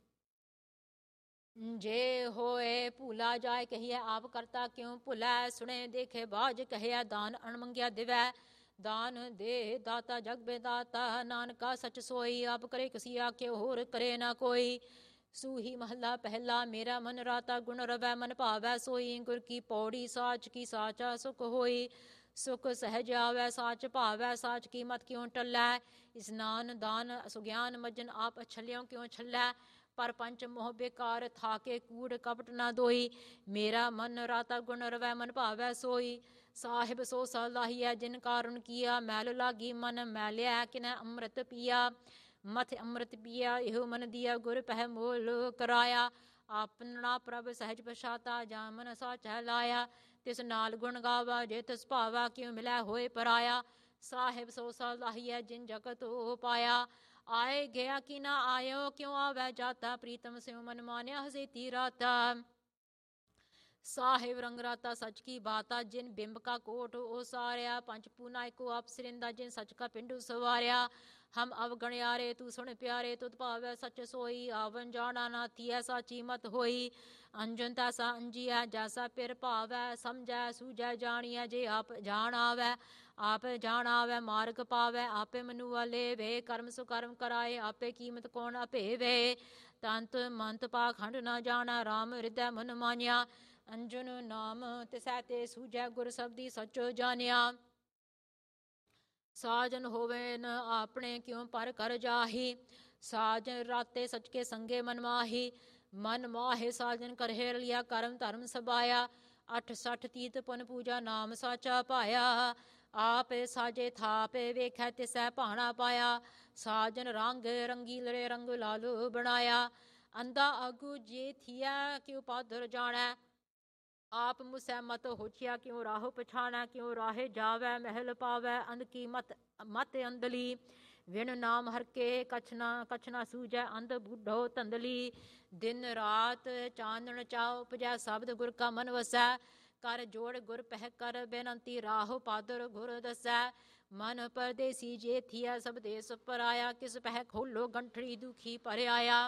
ਜੇ ਹੋਏ ਭੂਲਾ ਜਾਏ ਕਹੀਐ ਆਪ ਕਰਤਾ ਕਿਉ ਭੁਲੈ ਸੁਣੇ ਦੇਖੇ ਬਾਜ ਕਹਿਆ ਦਾਨ ਅਣਮੰਗਿਆ ਦਿਵੈ ਦਾਨ ਦੇ ਦਾਤਾ ਜਗ ਬੇਦਾਤਾ ਨਾਨਕਾ ਸਚ ਸੋਈ ਆਪ ਕਰੇ ਕਿਸੀ ਆਖੇ ਹੋਰ ਕਰੇ ਨਾ ਕੋਈ ਸੂਹੀ ਮਹੱਲਾ ਪਹਿਲਾ ਮੇਰਾ ਮਨ ਰਾਤਾ ਗੁਣ ਰਵੈ ਮਨ ਭਾਵੈ ਸੋਈ ਗੁਰ ਕੀ ਪੌੜੀ ਸਾਚ ਕੀ ਸਾਚਾ ਸੁਖ ਹੋਈ ਸੁਖ ਸਹਿਜ ਆਵੈ ਸਾਚ ਭਾਵੈ ਸਾਚ ਕੀ ਮਤ ਕਿਉ ਟਲੈ ਇਸਨਾਨ ਦਾਨ ਸੁਗਿਆਨ ਮਜਨ ਆਪ ਅਛਲਿਓ ਕਿਉ ਛਲੈ ਪਰ ਪੰਚ ਮੋਹ ਬੇਕਾਰ ਥਾਕੇ ਕੂੜ ਕਪਟ ਨਾ ਦੋਈ ਮੇਰਾ ਮਨ ਰਾਤਾ ਗੁਣ ਰਵੈ ਮਨ ਭਾਵੈ ਸੋਈ ਸਾਹਿਬ ਸੋ ਸਲਾਹੀਐ ਜਿਨ ਕਾਰਨ ਕੀਆ ਮੈਲ ਲਾਗੀ ਮਨ ਮੈਲਿਆ ਕਿਨੈ ਅੰਮ੍ਰਿਤ ਪੀਆ ਮਥ ਅੰਮ੍ਰਿਤ ਪੀਆ ਇਹੋ ਮਨ ਦੀਆ ਗੁਰ ਪਹਿ ਮੋਲ ਕਰਾਇਆ ਆਪਣਾ ਪ੍ਰਭ ਸਹਿਜ ਪਛਾਤਾ ਜਾ ਮਨ ਸਾਚੈ ਲਾਇਆ ਤਿਸ ਨਾਲ ਗੁਣ ਗਾਵਾ ਜੇ ਤਿਸ ਭਾਵਾ ਕਿਉ ਮਿਲੈ ਹੋਏ ਪਰਾਇਆ ਸਾਹਿਬ ਸੋ ਸਲਾਹੀਐ ਜਿਨ ਜਗਤ ਹੋ ਪਾਇਆ ਆਏ ਗਿਆ ਕਿ ਨਾ ਆਇਓ ਕਿਉ ਆਵੈ ਜਾਤਾ ਪ੍ਰੀਤਮ ਸਿਉ ਮਨ ਮਾਨਿਆ ਹਸੇਤੀ ਰਾਤਾ ਸਾਹਿਬ ਰੰਗ ਰਾਤਾ ਸਚ ਕੀ ਬਾਤਾ ਜਿਨ ਬਿੰਬ ਕਾ ਕੋਟ ਉਸਾਰਿਆ ਪੰਚ ਪੂਨਾ ਏਕੋ ਆਪ ਸਰਿੰਦਾ ਜਿਨ ਸਚ ਕਾ ਪਿੰਡੂ ਸਵਾਰਿਆ ਹਮ ਅਵਗਣਿਆਰੇ ਤੂੰ ਸੁਣ ਪਿਆਰੇ ਤੁਧ ਭਾਵੈ ਸਚ ਸੋਈ ਆਵਨ ਜਾਣਾ ਨਾ ਥੀਐ ਸਾਚੀ ਮਤ ਹੋਈ ਅੰਜਨ ਤਾਸਾ ਅੰਜੀਐ ਜੈਸਾ ਪਿਰ ਭਾਵੈ ਸਮਝੈ ਸੂਝੈ ਜਾਣੀਐ ਜੇ ਆਪ ਜਾਣ ਆਵੈ ਆਪ ਜਾਣ ਆਵੈ ਮਾਰਗ ਪਾਵੈ ਆਪੇ ਮਨੁਆ ਲੇਵੇ ਕਰਮ ਸੁਕਰਮ ਕਰਾਏ ਆਪੇ ਕੀਮਤ ਕੌਣ ਅਭੇਵੇ ਤੰਤ ਮੰਤ ਪਾਖੰਡ ਨਾ ਜਾਣਾ ਰਾਮ ਹਿਰਦੈ ਮਨ ਮਾਨਿਆ ਅੰਜਨ ਨਾਮ ਤਿਸੈ ਤੇ ਸੂਝੈ ਗੁਰ ਸਬਦੀ ਸਚੋ ਜਾਣਿਆ ਸਾਜਨ ਹੋਵੇ ਨ ਆਪਣੇ ਕਿਉ ਪਰ ਕਰ ਜਾਹੀ ਸਾਜਨ ਰਾਤੇ ਸਚ ਕੇ ਸੰਗੇ ਮਨ ਮਾਹੀ ਮਨ ਮਾਹੇ ਸਾਜਨ ਕਰਹਿ ਰਲਿਆ ਕਰਮ ਧਰਮ ਸਬਾਇਆ 68 ਤੀਤ ਪੁਨ ਪੂਜਾ ਨਾਮ ਸਾਚਾ ਪਾਇਆ ਆਪੇ ਸਾਜੇ ਥਾਪੇ ਵੇਖੈ ਤਿਸੈ ਭਾਣਾ ਪਾਇਆ ਸਾਜਨ ਰੰਗ ਰੰਗੀਲਰੇ ਰੰਗ ਲਾਲੂ ਬਣਾਇਆ ਅੰਦਾ ਆਗੂ ਜੇ ਥੀਆ ਕਿਉ ਪਾਦਰ ਜਾਣੈ ਆਪ ਮੁਸੈ ਮਤ ਹੋਛਿਆ ਕਿਉ ਰਾਹੋ ਪਛਾਣੈ ਕਿਉ ਰਾਹੇ ਜਾਵੈ ਮਹਿਲ ਪਾਵੈ ਅੰਧ ਕੀ ਮਤ ਅੰਧਲੀ ਵਿਣ ਨਾਮ ਹਰ ਕੇ ਕਛ ਨਾ ਸੂਝੈ ਅੰਧ ਬੁੱਢੋ ਧੰਦਲੀ ਦਿਨ ਰਾਤ ਚਾਨਣ ਚਾਉ ਉਪਜੈ ਸ਼ਬਦ ਗੁਰ ਕਾ ਮਨ ਵਸੈ ਕਰ ਜੋੜ ਗੁਰ ਪਹਿ ਕਰ ਬੇਨੰਤੀ ਰਾਹੋ ਪਾਦਰ ਗੁਰ ਦਸੈ ਮਨ ਪਰਦੇਸੀ ਜੇ ਥੀਆ ਸਭ ਦੇਸ ਪਰਾਇਆ ਕਿਸ ਪਹਿ ਖੋਲੋ ਗੰਠੜੀ ਦੁਖੀ ਪਰ ਆਇਆ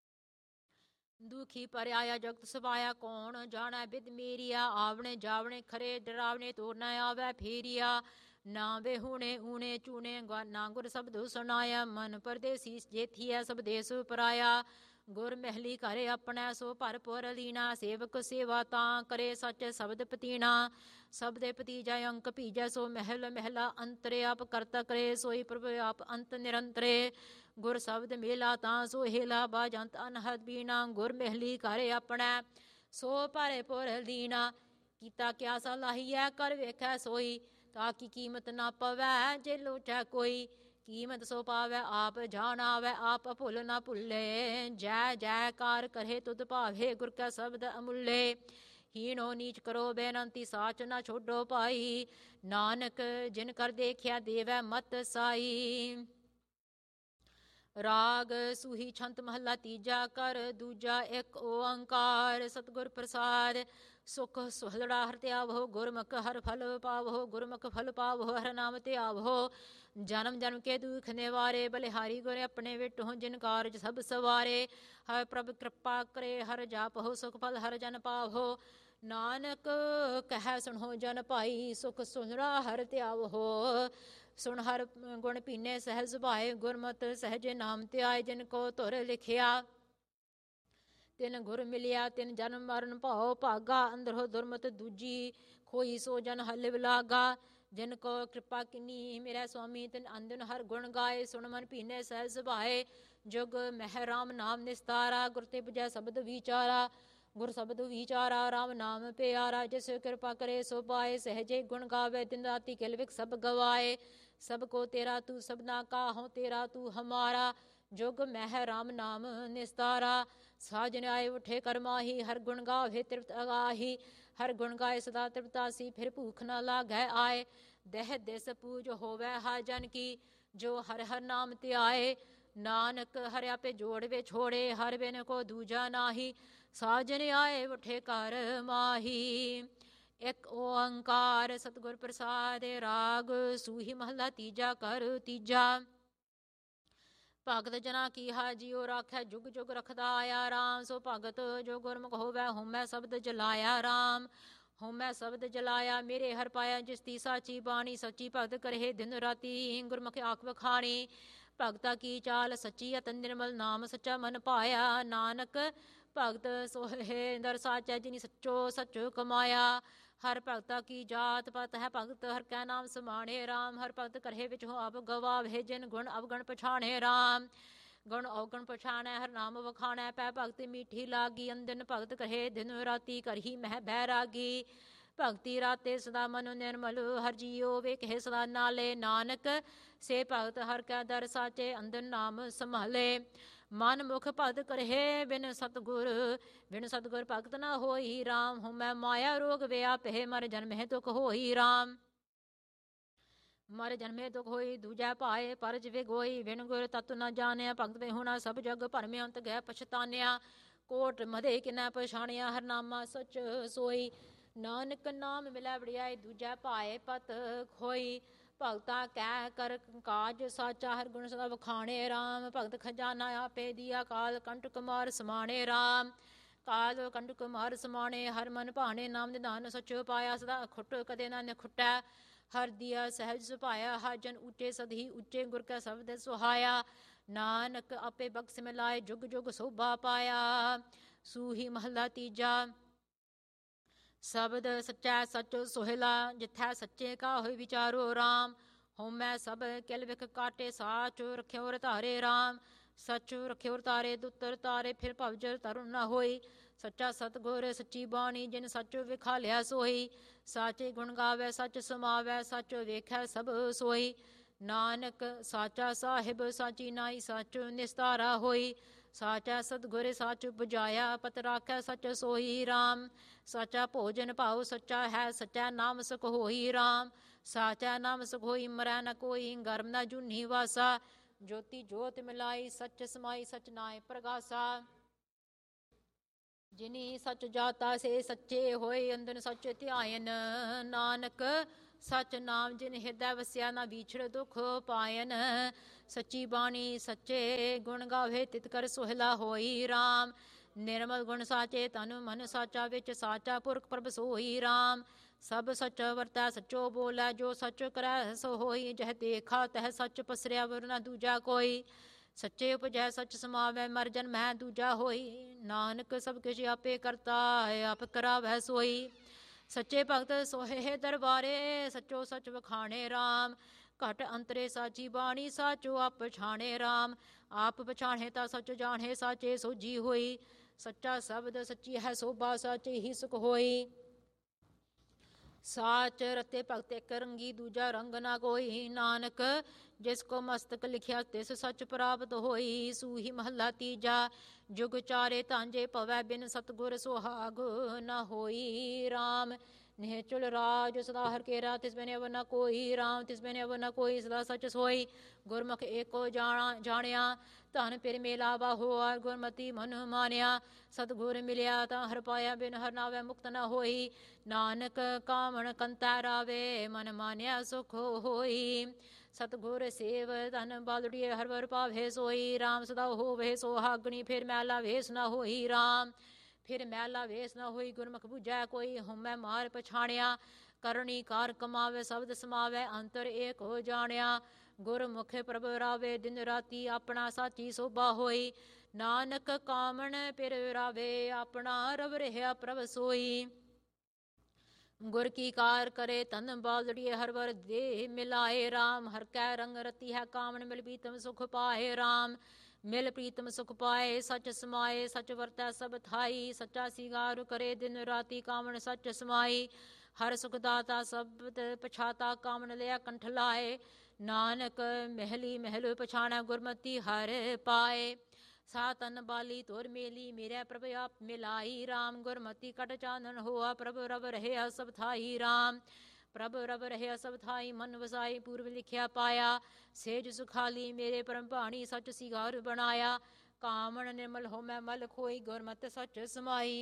ਜਗਤ ਸਵਾਇਆ ਕੌਣ ਜਾਣੈ ਬਿਦ ਮੇਰੀਆ ਆਵਣੇ ਜਾਵਣੇ ਖਰੇ ਡਰਾਵਣੇ ਤੋਰ ਨ ਆਵੈ ਫੇਰੀਆ ਨਾ ਵੇ ਹੁਣੇ ਊਣੇ ਚੂਣੇ ਨਾ ਗੁਰ ਸ਼ਬਦ ਸੁਣਾਇਆ ਮਨ ਪਰਦੇਸੀ ਜੇਥੀਐ ਸਭ ਦੇਸ ਪਰਾਇਆ ਗੁਰ ਮਹਿਲੀ ਘਰੇ ਆਪਣੈ ਸੋ ਭਰਪੁਰ ਲੀਣਾ ਸੇਵਕ ਸੇਵਾ ਤਾਂ ਕਰੇ ਸੱਚ ਸ਼ਬਦ ਪਤੀਣਾ ਸਬਦੇ ਭਤੀਜਾ ਅੰਕ ਭੀਜੈ ਸੋ ਮਹਿਲ ਮਹਿਲਾ ਅੰਤਰੇ ਆਪ ਕਰਤਾ ਕਰੇ ਸੋਈ ਪ੍ਰਭ ਆਪ ਅੰਤ ਨਿਰੰਤਰੇ ਗੁਰ ਸ਼ਬਦ ਮੇਲਾ ਤਾਂ ਸੋ ਹੇਲਾ ਬਾਜੰਤ ਅਨਹਦ ਬੀਣਾ ਗੁਰ ਮਹਿਲੀ ਘਰੇ ਆਪਣੈ ਸੋ ਭਰਪੁਰ ਲੀਣਾ ਕੀਤਾ ਕਿਆ ਸਲਾਹੀਐ ਕਰ ਵੇਖੈ ਸੋਈ ਤਾਂ ਕੀ ਕੀਮਤ ਨਾ ਪਵੈ ਜੇ ਲੋਚੈ ਕੋਈ ਕੀਮਤ ਸੋ ਪਾਵੈ ਆਪ ਜਾਣ ਆਵੈ ਆਪ ਭੁੱਲ ਨਾ ਭੁੱਲੇ ਜੈ ਜੈਕਾਰ ਕਰੇ ਤੁਧ ਭਾਵੇ ਗੁਰ ਕੈ ਸ਼ਬਦ ਅਮੁੱਲੇ ਹੀਣੋ ਨੀਚ ਕਰੋ ਬੇਨੰਤੀ ਸਾਚ ਨਾ ਛੋਡੋ ਭਾਈ ਨਾਨਕ ਜਿਨ ਕਰ ਦੇਖਿਆ ਦੇਵੈ ਮਤ ਸਾਈ ਰਾਗ ਸੂਹੀ ਛੰਤ ਮਹੱਲਾ ਤੀਜਾ ਕਰ ਦੂਜਾ ਇੱਕ ਓੰਕਾਰ ਸਤਿਗੁਰ ਪ੍ਰਸਾਦ ਸੁਖ ਸੁਹਲੜਾ ਹਰ ਤੇ ਆਵੋ ਗੁਰਮੁਖ ਹਰ ਫਲ ਪਾਵੋ ਗੁਰਮੁਖ ਫਲ ਪਾਵੋ ਹਰ ਨਾਮ ਤੇ ਆਵੋ ਜਨਮ ਜਨਮ ਕੇ ਦੁਖ ਨਿਵਾਰੇ ਬਲਿਹਾਰੀ ਗੁਰ ਆਪਣੇ ਵਿਟੋ ਜਿਨ ਕਾਰਜ ਸਭ ਸਵਾਰੇ ਹਰ ਪ੍ਰਭ ਕਿਰਪਾ ਕਰੇ ਹਰ ਜਾਪੋ ਸੁਖ ਫਲ ਹਰ ਜਨ ਪਾਵੋ ਨਾਨਕ ਕਹਿ ਸੁਣੋ ਜਨ ਭਾਈ ਸੁਖ ਸੁਹਲੜਾ ਹਰ ਤੇ ਆਵੋ ਸੁਣ ਹਰ ਗੁਣ ਪੀਨੇ ਸਹਿਜ ਸੁਭਾਏ ਗੁਰਮਤਿ ਸਹਿਜੇ ਨਾਮ ਤੇ ਆਏ ਜਿਨ ਕੋ ਧੁਰ ਲਿਖਿਆ ਤਿਨ ਗੁਰ ਮਿਲਿਆ ਤਿਨ ਜਨਮ ਮਰਨ ਭਾਉ ਭਾਗਾ ਅੰਦਰੋ ਦੁਰਮਤ ਦੂਜੀ ਖੋਈ ਸੋ ਜਨ ਹਲਿ ਵਿਲਾਗਾ ਜਿਨ ਕੋ ਕਿਰਪਾ ਕਿਨੀ ਮੇਰਾ ਸੁਆਮੀ ਤਿਨ ਅੰਦਨ ਹਰ ਗੁਣ ਗਾਏ ਸੁਣ ਮਨ ਪੀਨੇ ਸਹਿਜ ਸੁਭਾਏ ਜੁਗ ਮਹਿ ਰਾਮ ਨਾਮ ਨਿਸਤਾਰਾ ਗੁਰ ਤੇ ਬੁਝੈ ਸ਼ਬਦ ਵਿਚਾਰਾ ਗੁਰ ਸ਼ਬਦ ਵਿਚਾਰਾ ਰਾਮ ਨਾਮ ਪਿਆਰਾ ਜਿਸ ਕਿਰਪਾ ਕਰੇ ਸੋ ਪਾਏ ਸਹਿਜੇ ਗੁਣ ਗਾਵੇ ਦਿਨ ਰਾਤੀ ਕਿਲ ਵਿਕ ਸਭ ਗਵਾਏ ਸਭ ਕੋ ਤੇਰਾ ਤੂੰ ਸਭਨਾ ਕਾ ਹਉ ਤੇਰਾ ਤੂੰ ਹਮਾਰਾ ਜੁਗ ਮਹਿ ਰਾਮ ਨਾਮ ਨਿਸਤਾਰਾ ਸਾਜਨ ਆਏ ਉਠੇ ਕਰਮਾਹੀ ਹਰ ਗੁਣ ਗਾਵੇ ਤ੍ਰਿਪਤ ਅਗਾਹੀ ਹਰ ਗੁਣ ਗਾਏ ਸਦਾ ਤ੍ਰਿਪਤਾਸੀ ਫਿਰ ਭੂਖ ਨਾ ਲਾਗੈ ਆਏ ਦਹਿ ਦਿਸ ਪੂਜ ਹੋਵੇ ਹਾ ਜਨ ਕੀ ਜੋ ਹਰ ਹਰ ਨਾਮ ਤੇ ਆਏ ਨਾਨਕ ਹਰਿ ਆਪੇ ਜੋੜ ਵੇ ਛੋੜੇ ਹਰ ਬਿਨ ਕੋ ਦੂਜਾ ਨਾਹੀ ਸਾਜਨ ਆਏ ਉਠੇ ਕਰ ਮਾਹੀ ਇੱਕ ਓੰਕਾਰ ਸਤਿਗੁਰ ਪ੍ਰਸਾਦ ਰਾਗ ਸੂਹੀ ਮਹੱਲਾ ਤੀਜਾ ਕਰ ਤੀਜਾ ਭਗਤ ਜਨਾ ਕੀ ਹਾ ਜਿਉ ਰਾਖੈ ਜੁਗ ਜੁਗ ਰਖਦਾ ਆਇਆ ਰਾਮ ਸੋ ਭਗਤ ਜੋ ਗੁਰਮੁਖ ਹੋਵੈ ਹਉਮੈ ਸ਼ਬਦ ਜਲਾਇਆ ਰਾਮ ਹਉਮੈ ਸ਼ਬਦ ਜਲਾਇਆ ਮੇਰੇ ਹਰ ਪਾਇਆ ਜਿਸ ਦੀ ਸਾਚੀ ਬਾਣੀ ਸੱਚੀ ਭਗਤ ਕਰੇ ਦਿਨ ਰਾਤੀ ਗੁਰਮੁਖ ਆਖ ਵਖਾਣੀ ਭਗਤਾ ਕੀ ਚਾਲ ਸੱਚੀ ਅਤ ਨਿਰਮਲ ਨਾਮ ਸੱਚਾ ਮਨ ਪਾਇਆ ਨਾਨਕ ਭਗਤ ਸੋਹੇ ਦਰ ਸਾਚੈ ਜਿਨੀ ਸੱਚੋ ਸੱਚ ਕਮਾਇਆ ਹਰ ਭਗਤਾ ਕੀ ਜਾਤ ਪਤ ਹੈ ਭਗਤ ਹਰ ਕੈ ਨਾਮ ਸਮਾਣੇ ਰਾਮ ਹਰ ਭਗਤ ਕਰਹਿ ਵਿੱਚ ਹੋ ਆਪ ਗਵਾਵੇ ਜਿਨ ਗੁਣ ਅਵਗਣ ਪਛਾਣੇ ਰਾਮ ਗੁਣ ਅਵਗਣ ਪਛਾਣੈ ਹਰ ਨਾਮ ਵਖਾਣੈ ਪੈ ਭਗਤ ਮੀਠੀ ਲਾਗੀ ਅੰਦਨ ਭਗਤ ਕਹੇ ਦਿਨ ਰਾਤੀ ਕਰਹੀ ਮਹਿ ਬੈਰਾਗੀ ਭਗਤੀ ਰਾਤੇ ਸਦਾ ਮਨੁ ਨਿਰਮਲ ਹਰ ਜੀਓ ਵੇਖੇ ਸਦਾ ਨਾਲੇ ਨਾਨਕ ਸੇ ਭਗਤ ਹਰ ਕੈ ਦਰ ਸਾਚੇ ਅੰਦਨ ਨਾਮ ਸੰਭਾਲੇ ਮਨ ਮੁਖ ਭਗਤ ਕਰਹਿ ਬਿਨ ਸਤਗੁਰ ਭਗਤ ਨ ਹੋਈ ਰਾਮ ਹਉਮੈ ਮਾਇਆ ਰੋਗ ਵਿਆਪਹਿ ਮਰ ਜਨਮਹਿ ਦੁਖ ਹੋਈ ਰਾਮ ਮਰ ਜਨਮੇ ਦੁਖ ਹੋਈ ਦੂਜੈ ਭਾਏ ਪਰਜ ਵਿਗੋਈ ਬਿਨ ਗੁਰ ਤਤ ਨ ਜਾਣਿਆ ਭਗਤ ਵੇ ਹੋਣਾ ਸਭ ਜਗ ਭਰਮੇ ਅੰਤ ਗਏ ਪਛਤਾਨਿਆ ਕੋਟ ਮਧੇ ਕਿਨੈ ਪਛਾਣਿਆ ਹਰ ਨਾਮਾ ਸਚ ਸੋਈ ਨਾਨਕ ਨਾਮ ਮਿਲੈ ਵਡਿਆਈ ਦੂਜੈ ਭਾਏ ਪਤ ਖੋਈ ਭਗਤਾ ਕਹਿ ਕਰ ਕਾਜ ਸਾਚਾ ਹਰ ਗੁਣ ਸਦਾ ਵਖਾਣੇ ਰਾਮ ਭਗਤ ਖਜ਼ਾਨਾ ਆਪੇ ਦੀਆ ਕਾਲ ਕੰਟਕ ਮਾਰ ਸਮਾਣੇ ਰਾਮ ਕਾਲ ਕੰਟਕ ਮਾਰ ਸਮਾਣੇ ਹਰ ਮਨ ਭਾਣੇ ਨਾਮ ਨਿਧਾਨ ਸਚੋ ਪਾਇਆ ਸਦਾ ਖੁੱਟ ਕਦੇ ਨਾ ਨਖੁੱਟੈ ਹਰ ਦੀਆ ਸਹਿਜ ਸੁਭਾਇਆ ਹਰ ਜਨ ਉੱਚੇ ਸਦਹੀ ਉੱਚੇ ਗੁਰ ਕੈ ਸ਼ਬਦ ਸੁਹਾਇਆ ਨਾਨਕ ਆਪੇ ਬਖਸ਼ ਮਿਲਾਏ ਜੁਗ ਜੁਗ ਸੋਭਾ ਪਾਇਆ ਸੂਹੀ ਮਹੱਲਾ ਤੀਜਾ ਸ਼ਬਦ ਸੱਚਾ ਸੱਚ ਸੋਹਿਲਾ ਜਿਥੈ ਸੱਚੇ ਕਾ ਹੋਇ ਵਿਚਾਰੋ ਰਾਮ ਹਉਮੈ ਸਭ ਕਿਲ ਵਿਖ ਕਾਟੇ ਸਾਚ ਰਖਿਓ ਰਤਾਰੇ ਰਾਮ ਸਚ ਰਖਿਓ ਰਤਾਰੇ ਦੁੱਤਰ ਤਾਰੇ ਫਿਰ ਭਵਜਰ ਤਰੁਣ ਨਾ ਹੋਈ ਸੱਚਾ ਸਤਿਗੁਰ ਸੱਚੀ ਬਾਣੀ ਜਿਨ ਸੱਚ ਵਿਖਾਲਿਆ ਸੋਈ ਸਾਚੇ ਗੁਣ ਗਾਵੇ ਸੱਚ ਸਮਾਵੈ ਸੱਚ ਵੇਖੈ ਸਭ ਸੋਈ ਨਾਨਕ ਸਾਚਾ ਸਾਹਿਬ ਸਾਚੀ ਨਾਈ ਸੱਚ ਨਿਸਤਾਰਾ ਹੋਈ ਸਾਚਾ ਸਤਿਗੁਰ ਸੱਚ ਬੁਝਾਇਆ ਪਤ ਰਾਖੈ ਸੱਚ ਸੋਈ ਰਾਮ ਸਾਚਾ ਭੋਜਨ ਭਾਉ ਸੱਚਾ ਹੈ ਸੱਚਾ ਨਾਮ ਸੁਖ ਹੋਈ ਰਾਮ ਸਾਚਾ ਨਾਮ ਸੁਖ ਹੋਈ ਮਰੈ ਨ ਕੋਈ ਗਰਮ ਨ ਜੁਨੀ ਵਾਸਾ ਜੋਤੀ ਜੋਤ ਮਿਲਾਈ, ਸੱਚ ਸਮਾਈ ਸਚ ਨਾਏ ਪ੍ਰਗਾਸਾ। ਜਿਨੀ ਸਚ ਜਾਤਾ ਸੇ ਸੱਚੇ ਹੋਏ, ਅੰਦਨ ਸੱਚ ਧਿਆਇਨ। ਨਾਨਕ ਸਚ ਨਾਮ ਜਿਨ ਹਿਰਦੈ ਵਸਿਆ, ਨਾ ਵਿਛੜ ਦੁਖ ਪਾਇਨ। ਸੱਚੀ ਬਾਣੀ ਸੱਚੇ ਗੁਣ ਗਾਵੇ, ਤਿਤ ਕਰ ਸੁਹਲਾ ਹੋਈ ਰਾਮ। ਨਿਰਮਲ ਗੁਣ ਸਾਚੇ ਤਨ ਮਨ ਸਾਚਾ, ਵਿੱਚ ਸਾਚਾ ਪੁਰਖ ਪ੍ਰਭ ਸੋਈ ਰਾਮ। ਸਭ ਸੱਚ ਵਰਤੈ ਸੱਚੋ ਬੋਲੇ, ਜੋ ਸੱਚ ਕਰੈ ਸੋ ਹੋਈ। ਜਹ ਦੇਖਾ ਤਹ ਸੱਚ ਪਸਰਿਆ, ਵਰ ਨਾ ਦੂਜਾ ਕੋਈ। ਸੱਚੇ ਉਪਜੈ ਸੱਚ ਸਮਾਵੈ, ਮਰ ਜਨਮੈ ਦੂਜਾ ਹੋਈ। ਨਾਨਕ ਸਭ ਕਿਛ ਆਪੇ ਕਰਤਾ, ਆਪ ਕਰਾਵੈ ਸੋਈ। ਸੱਚੇ ਭਗਤ ਸੋਹੇ ਦਰਬਾਰੇ, ਸੱਚੋ ਸੱਚ ਵਖਾਣੇ ਰਾਮ। ਘਟ ਅੰਤਰੇ ਸਾਚੀ ਬਾਣੀ, ਸਾਚੋ ਆਪ ਪਛਾਣੇ ਰਾਮ। ਆਪ ਪਛਾਣੇ ਤਾਂ ਸੱਚ ਜਾਣੇ, ਸਾਚੇ ਸੋਝੀ ਹੋਈ। ਸੱਚਾ ਸ਼ਬਦ ਸੱਚੀ ਹੈ ਸੋਭਾ, ਸਾਚੇ ਹੀ ਸੁਖ ਹੋਈ। ਸਾਚ ਰਤੇ ਭਗਤ ਇੱਕ ਰੰਗੀ, ਦੂਜਾ ਰੰਗ ਨਾ ਕੋਈ। ਨਾਨਕ ਜਿਸ ਕੋ ਮਸਤਕ ਲਿਖਿਆ, ਤਿਸ ਸੱਚ ਪ੍ਰਾਪਤ ਹੋਈ। ਸੂਹੀ ਮਹੱਲਾ ਤੀਜਾ। ਜੁਗ ਚਾਰੇ ਤਾਂਜੇ ਭਵੈ, ਬਿਨ ਸਤਗੁਰ ਸੁਹਾਗ ਨਾ ਹੋਈ ਰਾਮ। ਨਿਹਚਲ ਰਾਜ ਸਦਾ ਹਰ ਕੇਰਾ, ਤਿਸ ਬਿਨ ਅਵਰ ਨਾ ਕੋਈ ਰਾਮ। ਤਿਸ ਬਿਨ ਅਵਰ ਨਾ ਕੋਈ, ਸਦਾ ਸੱਚ ਸੋਈ। ਗੁਰਮੁਖ ਏਕੋ ਜਾਣਿਆ, ਧਨ ਪਿਰ ਮੇਲਾ ਹੋਆ। ਗੁਰਮਤੀ ਮਨ ਮਾਨਿਆ, ਸਤਗੁਰ ਮਿਲਿਆ ਤਾਂ ਹਰ ਪਾਇਆ। ਬਿਨ ਹਰ ਨਾਵੈ ਮੁਕਤ ਨਾ ਹੋਈ। ਨਾਨਕ ਕਾਮਣ ਕੰਤੈ ਰਾਵੇ, ਮਨ ਮਾਨਿਆ ਸੁਖ ਹੋਈ। ਸਤਗੁਰ ਸੇਵ ਧਨ ਬਾਲੜੀਏ, ਹਰ ਵਰ ਪਾਵੇ ਸੋਈ। ਰਾਮ ਸਦਾ ਹੋਵੇ ਸੁਹਾਗਣੀ, ਫਿਰ ਮੈਲਾ ਵੇਸ ਨਾ ਹੋਈ ਰਾਮ। ਫਿਰ ਮੈਲਾ ਵੇਸ ਨਾ ਹੋਈ, ਗੁਰਮੁਖ ਬੁਝੈ ਕੋਈ। ਹਉਮੈ ਮਾਰ ਪਛਾਣਿਆ, ਕਰਨੀ ਕਾਰ ਕਮਾਵੇ। ਸ਼ਬਦ ਸਮਾਵੈ, ਅੰਤਰ ਏਕ ਹੋ ਜਾਣਿਆ। ਗੁਰਮੁਖ ਪ੍ਰਭ ਰਾਵੇ, ਦਿਨ ਰਾਤੀ ਆਪਣਾ ਸਾਚੀ ਸੋਭਾ ਹੋਈ। ਨਾਨਕ ਕਾਮਣ ਪਿਰ ਰਾਵੇ, ਆਪਣਾ ਰਵ ਰਹਿਆ ਪ੍ਰਭ ਸੋਈ। ਗੁਰ ਕੀ ਕਾਰ ਕਰੇ ਤਨ ਬਾਲੜੀਏ, ਹਰ ਵਰ ਦੇ ਮਿਲਾਏ ਰਾਮ। ਹਰ ਕੈ ਰੰਗ ਰਤੀ ਹੈ, ਕਾਮਣ ਮਿਲ ਪ੍ਰੀਤਮ ਸੁਖ ਪਾਏ ਰਾਮ। ਮਿਲ ਪ੍ਰੀਤਮ ਸੁਖ ਪਾਏ, ਸੱਚ ਸਮਾਏ ਸੱਚ ਵਰਤੈ ਸਭ ਥਾਈ। ਸੱਚਾ ਸਿਗਾਰ ਕਰੇ ਦਿਨ ਰਾਤੀ, ਕਾਮਣ ਸੱਚ ਸਮਾਈ। ਹਰ ਸੁਖ ਦਾਤਾ ਸ਼ਬਦ ਪਛਾਤਾ, ਕਾਮਣ ਲਿਆ ਕੰਠ ਲਾਏ। ਨਾਨਕ ਮਹਿਲੀ ਮਹਿਲ ਪਛਾਣੈ, ਗੁਰਮਤੀ ਹਰ ਪਾਏ। ਸਾਤਨ ਬਾਲੀ ਤੋਰ ਮੇਲੀ, ਮੇਰੇ ਪ੍ਰਭ ਆਪ ਮਿਲਾਈ ਰਾਮ। ਗੁਰਮਤੀ ਕਟ ਚਾਨਣ ਹੋਆ, ਪ੍ਰਭ ਰਵ ਰਹਿਆ ਸਭ ਥਾਈ ਰਾਮ। ਪ੍ਰਭ ਰਵ ਰਹਿਆ ਸਭ ਥਾਈ, ਮਨ ਵਸਾਈ ਪੂਰਵ ਲਿਖਿਆ ਪਾਇਆ। ਸੇਜ ਸੁਖਾਲੀ ਮੇਰੇ ਪਰਮ ਭਾਣੀ, ਸੱਚ ਸਿਗਾਰ ਬਣਾਇਆ। ਕਾਮਣ ਨਿਰਮਲ ਹੋਮੈ ਮਲ ਖੋਈ, ਗੁਰਮਤਿ ਸੱਚ ਸਮਾਈ।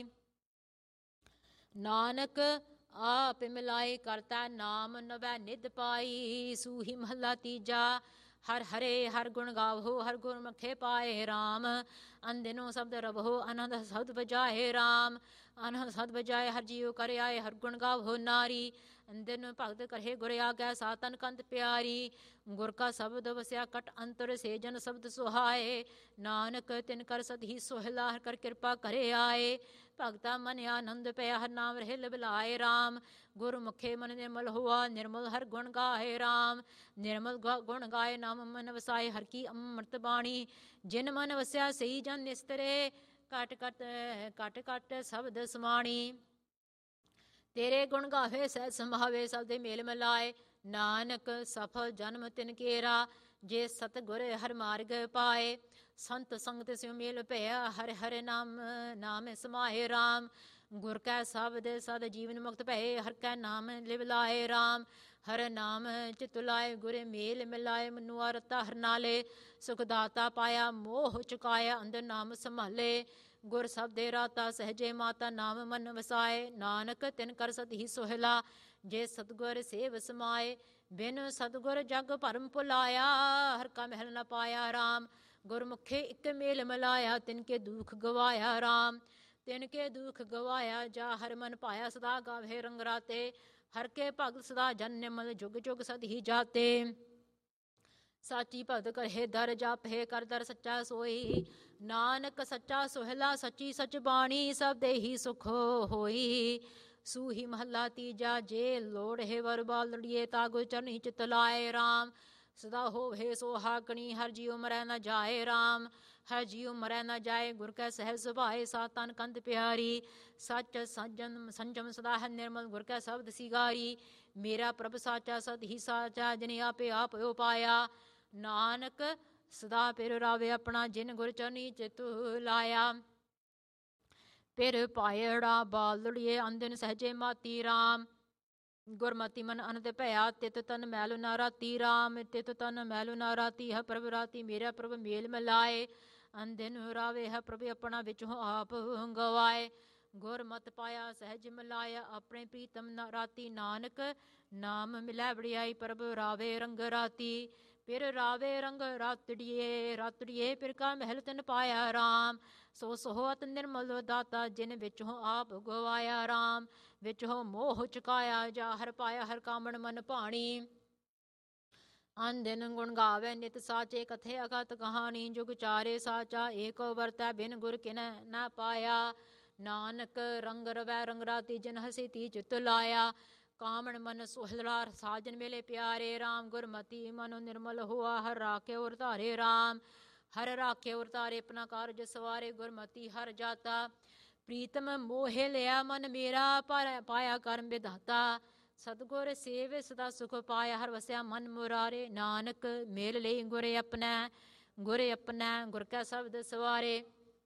ਨਾਨਕ ਆਪ ਮਿਲਾਏ ਕਰਤਾ, ਨਾਮ ਨਵੈ ਨਿਧ ਪਾਈ। ਸੂਹੀ ਮਹੱਲਾ ਤੀਜਾ। ਹਰ ਹਰੇ ਹਰ ਗੁਣ ਗਾਵੋ, ਹਰ ਗੁਰਮੁਖੇ ਪਾਏ ਰਾਮ। ਅੰਦਿਨੋ ਸ਼ਬਦ ਰਵੋ, ਆਨੰਦ ਸ਼ਬਦ ਬਜਾਏ ਰਾਮ। ਆਨੰਦ ਸ਼ਬਦ ਬਜਾਏ ਹਰ ਜੀਉ ਕਰ ਆਏ, ਹਰ ਗੁਣ ਗਾਵੋ ਨਾਰੀ। ਅੰਦਿਨ ਭਗਤ ਕਰੇ ਗੁਰ ਆਗੈ, ਸਾਤਨ ਕੰਤ ਪਿਆਰੀ। ਗੁਰ ਕਾ ਸ਼ਬਦ ਵਸਿਆ ਕਟ ਅੰਤਰ, ਸੇ ਜਨ ਸ਼ਬਦ ਸੁਹਾਏ। ਨਾਨਕ ਤਿਨ ਕਰ ਸਦ ਹੀ ਸੋਹਿਲਾ, ਹਰ ਕਰ ਕਿਰਪਾ ਕਰੇ ਆਏ। ਭਗਤਾ ਮਨ ਆਨੰਦ ਪਿਆ, ਹਰ ਨਾਮ ਰਹਿ ਲਿਵਲਾਏ ਰਾਮ। ਗੁਰਮੁਖੇ ਮਨ ਨਿਰਮਲ ਹੋਆ, ਨਿਰਮਲ ਹਰ ਗੁਣ ਗਾਏ ਰਾਮ। ਨਿਰਮਲ ਗੁਣ ਗਾਏ, ਨਾਮ ਮਨ ਵਸਾਏ, ਹਰ ਕੀ ਅੰਮ੍ਰਿਤ ਬਾਣੀ। ਜਿਨ ਮਨ ਵਸਿਆ ਸਈ ਜਨ ਨਿਸਤਰੇ, ਘਟ ਘਟ ਘਟ ਘਟ ਸ਼ਬਦ ਸਮਾਣੀ। ਤੇਰੇ ਗੁਣ ਗਾਵੇ ਸਹਿ ਸੰਭਾਵੇ, ਸਭ ਦੇ ਮੇਲ ਮਿਲਾਏ। ਨਾਨਕ ਸਫਲ ਜਨਮ ਤਿਨ ਕੇਰਾ, ਜੇ ਸਤਿਗੁਰ ਹਰ ਮਾਰਗ ਪਾਏ। ਸੰਤ ਸੰਗਤ ਸਿਉ ਮੇਲ ਭਇਆ, ਹਰਿ ਹਰਿ ਨਾਮ ਨਾਮ ਸਮਾਏ ਰਾਮ। ਗੁਰ ਕੈ ਸ਼ਬਦ ਸਦ ਜੀਵਨ ਮੁਕਤ ਭਏ, ਹਰ ਕੈ ਨਾਮ ਲਿਵ ਲਾਏ ਰਾਮ। ਹਰ ਨਾਮ ਚਿਤ ਲਾਏ, ਗੁਰ ਮੇਲ ਮਿਲਾਏ। ਮਨੁਆ ਰਤਾ ਹਰ ਨਾਲੇ, ਸੁਖ ਦਾਤਾ ਪਾਇਆ ਮੋਹ ਚੁਕਾਇਆ। ਅੰਦਰ ਨਾਮ ਸੰਭਾਲੇ, ਗੁਰ ਸਬਦੇ ਰਾਤਾ ਸਹਜੇ ਮਾਤਾ। ਨਾਮ ਮਨ ਵਸਾਏ, ਨਾਨਕ ਤਿਨ ਕਰ ਸਦ ਹੀ ਸੋਹਿਲਾ, ਜੇ ਸਤਗੁਰ ਸੇਵ ਸਮਾਏ। ਬਿਨ ਸਤਗੁਰ ਜਗ ਭਰਮ ਭੁਲਾਇਆ, ਹਰ ਕਾ ਮਹਿਲ ਨ ਪਾਇਆ ਰਾਮ। ਗੁਰਮੁਖੇ ਇੱਕ ਮੇਲ ਮਿਲਾਇਆ, ਤਿਨ ਕੇ ਦੁਖ ਗਵਾਇਆ ਰਾਮ। ਤਿਨ ਕੇ ਦੁਖ ਗਵਾਇਆ, ਜਾ ਹਰ ਮਨ ਪਾਇਆ। ਸਦਾ ਗਾਵੇ ਰੰਗ ਰਾਤੇ, ਹਰ ਕੇ ਭਗਤ ਸਦਾ ਜਨ ਨਿਮਲ। ਜੁਗ ਜੁਗ ਸਦ ਹੀ ਜਾਤੇ, ਸਾਚੀ ਭਗਤ ਕਰੇ ਦਰ ਜਾਪੇ। ਕਰ ਦਰ ਸੱਚਾ ਸੋਈ, ਨਾਨਕ ਸੱਚਾ ਸੋਹਿਲਾ। ਸੱਚੀ ਸਚ ਬਾਣੀ, ਸਭ ਦੇ ਹੀ ਸੁਖ ਹੋਈ। ਸੂਹੀ ਮਹੱਲਾ ਤੀਜਾ। ਜੇ ਲੋੜ ਹੈ ਵਰ ਬਾਲੜੀਏ, ਤਾ ਗੁਰ ਚਰਨੀ ਚਿਤ ਲਾਏ ਰਾਮ। ਸਦਾ ਹੋਵੇ ਸੁਹਾਗਣੀ, ਹਰ ਜੀਉ ਮਰੈ ਨ ਜਾਏ ਰਾਮ। ਹਰ ਜੀਉ ਮਰੈ ਨ ਜਾਏ, ਗੁਰ ਕੈ ਸਹਿਜ ਸੁਭਾਏ। ਸਾਤਨ ਕੰਤ ਪਿਆਰੀ, ਸੱਚ ਸੰਜਮ ਸਦਾ ਹੈ ਨਿਰਮਲ। ਗੁਰ ਕੈ ਸ਼ਬਦ ਸਿਗਾਰੀ, ਮੇਰਾ ਪ੍ਰਭ ਸਾਚਾ ਸਦ ਹੀ ਸਾਚਾ। ਜਿਨੇ ਆਪੇ ਆਪ ਉਪਾਇਆ, ਨਾਨਕ ਸਦਾ ਪਿਰ ਰਾਵੇ ਆਪਣਾ। ਜਿਨ ਗੁਰ ਚਰਨੀ ਚਿਤ ਲਾਇਆ, ਪਿਰ ਪਾਇੜਾ ਬਾਲੜੀਏ। ਅੰਦਿਨ ਸਹਜੇ ਮਾਤੀ ਰਾਮ। ਗੁਰਮਤਿ ਮਨ ਅਨੰਦ ਭਇਆ ਤਿਤ ਤਨ ਮੈਲ ਨਾ ਰਾਤੀ ਰਾਮ ਤਿਤ ਤਨ ਮੈਲ ਨਾ ਰਾਤੀ ਹੈ ਪ੍ਰਭ ਰਾਤੀ ਮੇਰਾ ਪ੍ਰਭ ਮੇਲ ਮਿਲਾਏ ਅੰਦਿਨ ਰਾਵੇ ਹੈ ਪ੍ਰਭ ਆਪਣਾ ਵਿੱਚੋਂ ਆਪ ਗਵਾਏ ਗੁਰਮਤਿ ਪਾਇਆ ਸਹਿਜ ਮਿਲਾਇਆ ਆਪਣੇ ਪ੍ਰੀਤਮ ਰਾਤੀ ਨਾਨਕ ਨਾਮ ਮਿਲੈ ਵਡਿਆਈ ਪ੍ਰਭ ਰਾਵੇ ਰੰਗ ਰਾਤੀ ਫਿਰ ਰਾਵੇ ਰੰਗ ਰਾਤੜੀਏ ਫਿਰ ਕਾ ਮਹਿਲ ਤਨ ਪਾਇਆ ਰਾਮ ਸੋ ਸੋਹਤ ਨਿਰਮਲ ਦਾਤਾ ਜਿਨ ਵਿੱਚੋਂ ਆਪ ਗਵਾਇਆ ਰਾਮ ਵਿੱਚੋਂ ਮੋਹ ਚੁਕਾਇਆ ਜਾ ਹਰ ਪਾਇਆ ਹਰ ਕਾਮਣ ਮਨ ਭਾਣੀ ਅਨ ਦਿਨ ਗੁਣ ਗਾਵੇ ਨਿਤ ਸਾਚੇ ਕਥੇ ਅਗਤ ਕਹਾਣੀ ਜੁਗ ਚਾਰੇ ਸਾਚਾ ਏਕੋ ਵਰਤੈ ਬਿਨ ਗੁਰ ਕਿਨ ਨਾ ਪਾਇਆ ਨਾਨਕ ਰੰਗ ਰਵੈ ਰੰਗ ਰਾਤੀ ਜਿਨ ਹਸੀ ਤੀ ਚਿਤ ਲਾਇਆ ਕਾਮਣ ਮਨ ਸੁਹਲੜਾ ਸਾਜਨ ਮੇਲੇ ਪਿਆਰੇ ਰਾਮ ਗੁਰਮਤੀ ਮਨੋ ਨਿਰਮਲ ਹੁਆ ਹਰ ਰਾਖੇ ਉਰ ਧਾਰੇ ਰਾਮ ਹਰ ਰਾਖੇ ਉਰ ਧਾਰੇ ਆਪਣਾ ਕਾਰਜ ਸਵਾਰੇ ਗੁਰਮਤੀ ਹਰ ਜਾਤਾ ਪ੍ਰੀਤਮ ਮੋਹਿ ਲਿਆ ਮਨ ਮੇਰਾ ਪਾਇਆ ਕਰਮ ਵਿਧਾਤਾ ਸਤਗੁਰ ਸੇਵ ਸਦਾ ਸੁਖ ਪਾਇਆ ਹਰ ਵਸਿਆ ਮਨ ਮੁਰਾਰੇ ਨਾਨਕ ਮੇਲ ਲਈ ਗੁਰ ਕੈ ਸ਼ਬਦ ਸਵਾਰੇ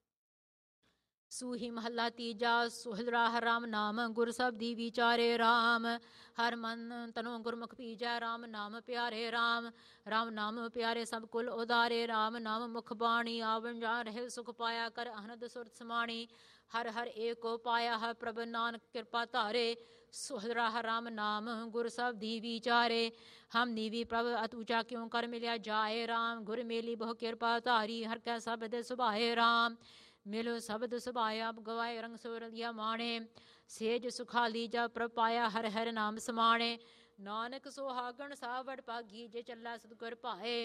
ਸੂਹੀ ਮਹੱਲਾ ਤੀਜਾ ਸੁਹਲੜਾ ਹਰ ਰਾਮ ਨਾਮ ਗੁਰ ਸਬਦੀ ਵਿਚਾਰੇ ਰਾਮ ਹਰ ਮਨ ਤਨੋ ਗੁਰਮੁਖ ਪੀਜੈ ਰਾਮ ਨਾਮ ਪਿਆਰੇ ਰਾਮ ਨਾਮ ਪਿਆਰੇ ਸਭ ਕੁਲ ਉਦਾਰੇ ਰਾਮ ਨਾਮ ਮੁਖ ਬਾਣੀ ਆਵਣ ਜਾ ਰਹੇ ਸੁਖ ਪਾਇਆ ਕਰ ਅਨੰਦ ਸੁਰਤ ਸਮਾਣੀ ਹਰ ਹਰ ਏਕੋ ਪਾਇਆ ਹੈ ਪ੍ਰਭ ਨਾਨਕ ਕਿਰਪਾ ਧਾਰੇ ਸੁਹਲੜਾ ਹਰ ਰਾਮ ਨਾਮ ਗੁਰ ਸਬਦੀ ਵਿਚਾਰੇ ਹਮ ਨੀਵੀ ਪ੍ਰਭ ਅਤ ਊਚਾ ਕਿਉ ਕਰ ਮਿਲਿਆ ਜਾਏ ਰਾਮ ਗੁਰ ਮੇਲੀ ਬਹੁ ਕਿਰਪਾ ਧਾਰੀ ਹਰ ਕੈ ਸਬਦ ਸੁਭਾਏ ਰਾਮ ਮਿਲੋ ਸ਼ਬਦ ਸੁਭਾਇਆ ਗਵਾਏ ਰੰਗ ਸੁਰ ਲਿਆ ਮਾਣੇ ਸੇਜ ਸੁਖਾਲੀ ਜਾ ਪ੍ਰਭ ਪਾਇਆ ਹਰ ਹਰ ਨਾਮ ਸਮਾਣੇ ਨਾਨਕ ਸੁਹਾਗਣ ਸਾਵੜ ਭਾਗੀ ਜੇ ਚੱਲਾ ਸਤਿਗੁਰ ਭਾਏ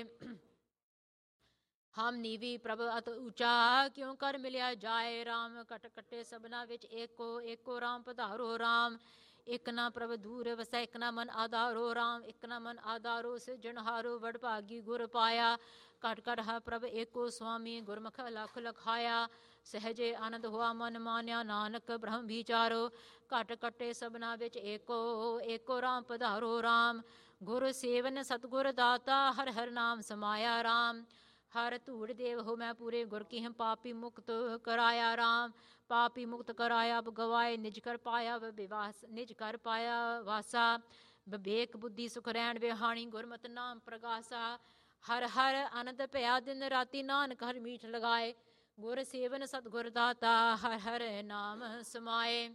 ਹਮ ਨੀਵੀ ਪ੍ਰਭ ਅਤ ਊਚਾ ਕਿਉ ਕਰ ਮਿਲਿਆ ਜਾਏ ਰਾਮ ਕਟ ਕਟੇ ਸਭਨਾ ਵਿੱਚ ਏਕੋ ਰਾਮ ਪਧਾਰੋ ਰਾਮ ਇਕ ਨਾ ਪ੍ਰਭ ਦੂਰ ਵਸੈ ਇਕ ਨਾ ਮਨ ਆਧਾਰੋ ਰਾਮ ਇਕ ਨਾ ਮਨ ਆਧਾਰੋ ਸਿਰਜਣਹਾਰੋ ਵਡ ਭਾਗੀ ਗੁਰ ਪਾਇਆ ਘਟ ਘਟ ਹ ਪ੍ਰਭ ਏਕੋ ਸੁਆਮੀ ਗੁਰਮੁਖ ਲਖ ਲਖਾਇਆ ਸਹਿਜੇ ਆਨੰਦ ਹੋਆ ਮਨ ਮਾਨਿਆ ਨਾਨਕ ਬ੍ਰਹਮ ਵਿਚਾਰੋ ਘਟ ਕਟੇ ਸਭਨਾ ਵਿੱਚ ਏਕੋ ਰਾਮ ਪਧਾਰੋ ਰਾਮ ਗੁਰ ਸੇਵਨ ਸਤਗੁਰ ਦਾਤਾ ਹਰ ਹਰ ਨਾਮ ਸਮਾਇਆ ਰਾਮ ਹਰ ਧੂੜ ਦੇਵ ਹੋ ਮੈਂ ਪੂਰੇ ਗੁਰ ਕੀ ਹਮ ਪਾਪੀ ਮੁਕਤ ਕਰਾਇਆ ਰਾਮ ਪਾਪੀ ਮੁਕਤ ਕਰਾਇਆ ਗਵਾਏ ਨਿਜ ਕਰ ਪਾਇਆ ਵਿਵਾਸ ਨਿਜ ਕਰ ਪਾਇਆ ਵਾਸਾ ਵਿਵੇਕ ਬੁੱਧੀ ਸੁਖ ਰਹਿਣ ਵਿਹਾਣੀ ਗੁਰਮਤਿ ਨਾਮ ਪ੍ਰਗਾਸਾ ਹਰ ਹਰ ਆਨੰਦ ਭਇਆ ਦਿਨ ਰਾਤੀ ਨਾਨਕ ਹਰ ਮੀਠ ਲਗਾਏ ਗੁਰ ਸੇਵਨ ਸਤਗੁਰ ਦਾਤਾ ਹਰ ਹਰ ਨਾਮ ਸਮਾਏ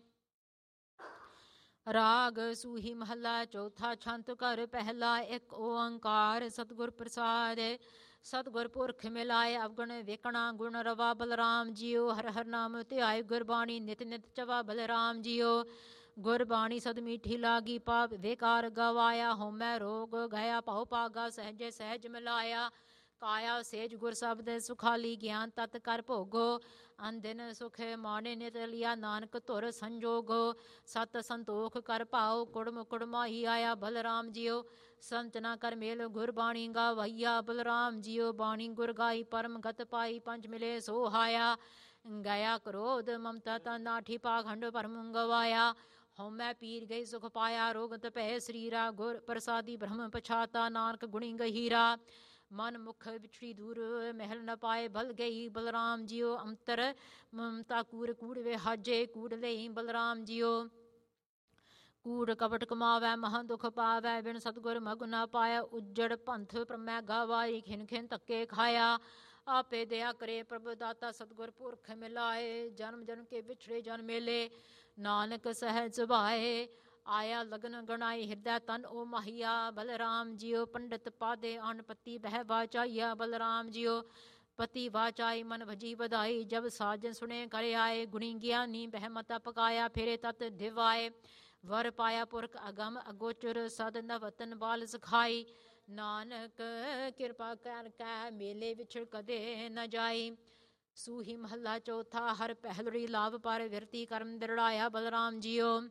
ਰਾਗ ਸੂਹੀ ਮਹੱਲਾ ਚੌਥਾ ਛੰਤ ਘਰ ਪਹਿਲਾ ਇੱਕ ਓੰਕਾਰ ਸਤਗੁਰ ਪ੍ਰਸਾਦ ਸਤਗੁਰ ਪੁਰਖ ਮਿਲਾਏ ਅਵਗੁਣ ਵੇਖਣਾ ਗੁਣ ਰਵਾ ਬਲਰਾਮ ਜੀਓ ਹਰ ਹਰ ਨਾਮ ਧਿਆਏ ਗੁਰਬਾਣੀ ਨਿਤ ਨਿਤ ਚਵਾ ਬਲਰਾਮ ਜੀਓ ਗੁਰਬਾਣੀ ਸਦ ਮੀਠੀ ਲਾਗੀ ਪਾਪ ਵੇਕਾਰ ਗਵਾਇਆ ਹੋਮੈ ਰੋਗ ਗਿਆ ਭਉ ਪਾਗਾ ਸਹਿਜੇ ਸਹਿਜ ਮਿਲਾਇਆ ਕਾਇਆ ਸੇਜ ਗੁਰ ਸ਼ਬਦ ਸੁਖਾਲੀ ਗਿਆਨ ਤਤ ਕਰ ਭੋਗੋ ਅੰਦਿਨ ਸੁਖ ਮਾਣੇ ਨਿਤ ਲਿਆ ਨਾਨਕ ਧੁਰ ਸੰਜੋਗੋ ਸਤ ਸੰਤੋਖ ਕਰ ਭਾਉ ਕੁੜਮ ਕੁੜਮਾਹੀ ਆਇਆ ਬਲਰਾਮ ਜੀਓ ਸੰਤਨਾ ਕਰ ਮੇਲ ਗੁਰਬਾਣੀ ਗਾਵਈਆ ਬਲਰਾਮ ਜੀਓ ਬਾਣੀ ਗੁਰ ਗਾਈ ਪਰਮ ਗਤ ਪਾਈ ਪੰਜ ਮਿਲੇ ਸੋਹਾਇਆ ਗਿਆ ਕ੍ਰੋਧ ਮਮਤਾ ਤਨਾਠੀ ਪਾਖੰਡ ਪਰਮ ਗਵਾਇਆ ਹਉਮੈ ਪੀਰ ਗਈ ਸੁਖ ਪਾਇਆ ਰੋਗਤ ਭੈ ਸਰੀਰਾ ਗੁਰ ਪ੍ਰਸਾਦੀ ਬ੍ਰਹਮ ਪਛਾਤਾ ਨਾਨਕ ਗੁਣੀ ਗਹੀਰਾ ਮਨ ਮੁਖ ਵਿਛੜੀ ਦੂਰ ਮਹਿਲ ਨ ਪਾਏ ਬਲ ਗਈ ਬਲਰਾਮ ਜੀਓ ਅੰਤਰ ਮਮਤਾ ਕੂੜ ਵਿਹਾਜੇ ਕੂੜ ਲਈ ਬਲਰਾਮ ਜੀਓ ਕੂੜ ਕਪਟ ਕਮਾਵੈ ਮਹਾਂ ਦੁਖ ਪਾਵੈ ਬਿਨ ਸਤਗੁਰ ਮਗ ਨ ਪਾਇਆ ਉੱਜੜ ਪੰਥ ਪ੍ਰਮੈ ਗਾਵਾਈ ਖਿਨ ਖਿਨ ਧੱਕੇ ਖਾਇਆ ਆਪੇ ਦਇਆ ਕਰੇ ਪ੍ਰਭ ਦਾਤਾ ਸਤਗੁਰ ਪੁਰਖ ਮਿਲਾਏ ਜਨਮ ਜਨਮ ਕੇ ਵਿਛੜੇ ਜਨ ਮੇਲੇ ਨਾਨਕ ਸਹਿਜ ਸੁਭਾਏ ਆਇਆ ਲਗਨ ਗਣਾਈ ਹਿਰਦੈ ਤਨ ਓ ਮਾਹੀਆ ਬਲਰਾਮ ਜੀਓ ਪੰਡਿਤ ਪਾਦੇ ਅਨ ਪਤੀ ਬਹਿ ਵਾਚਾਈਆ ਬਲਰਾਮ ਜੀਓ ਪਤੀ ਵਾਚਾਈ ਮਨ ਭਜੀ ਵਧਾਈ ਜਬ ਸਾਜਨ ਸੁਣੇ ਕਰ ਆਏ ਗੁਣੀ ਗਿਆਨੀ ਬਹਿ ਮਤਾ ਪਕਾਇਆ ਫੇਰੇ ਤਤ ਦਿਵਾਏ ਵਰ ਪਾਇਆ ਪੁਰਖ ਅਗਮ ਅਗੋਚਰ ਸਦ ਨਵਤਨ ਬਾਲ ਸਖਾਈ ਨਾਨਕ ਕਿਰਪਾ ਕਰ ਕੈ ਮੇਲੇ ਵਿਛੜ ਕਦੇ ਨ ਜਾਈ ਸੂਹੀ ਮਹੱਲਾ ਚੌਥਾ ਹਰ ਪਹਿਲੜੀ ਲਾਭ ਪਰ ਵਿਰਤੀ ਕਰਮ ਦ੍ਰਿੜਾਇਆ ਬਲਰਾਮ ਜੀਓ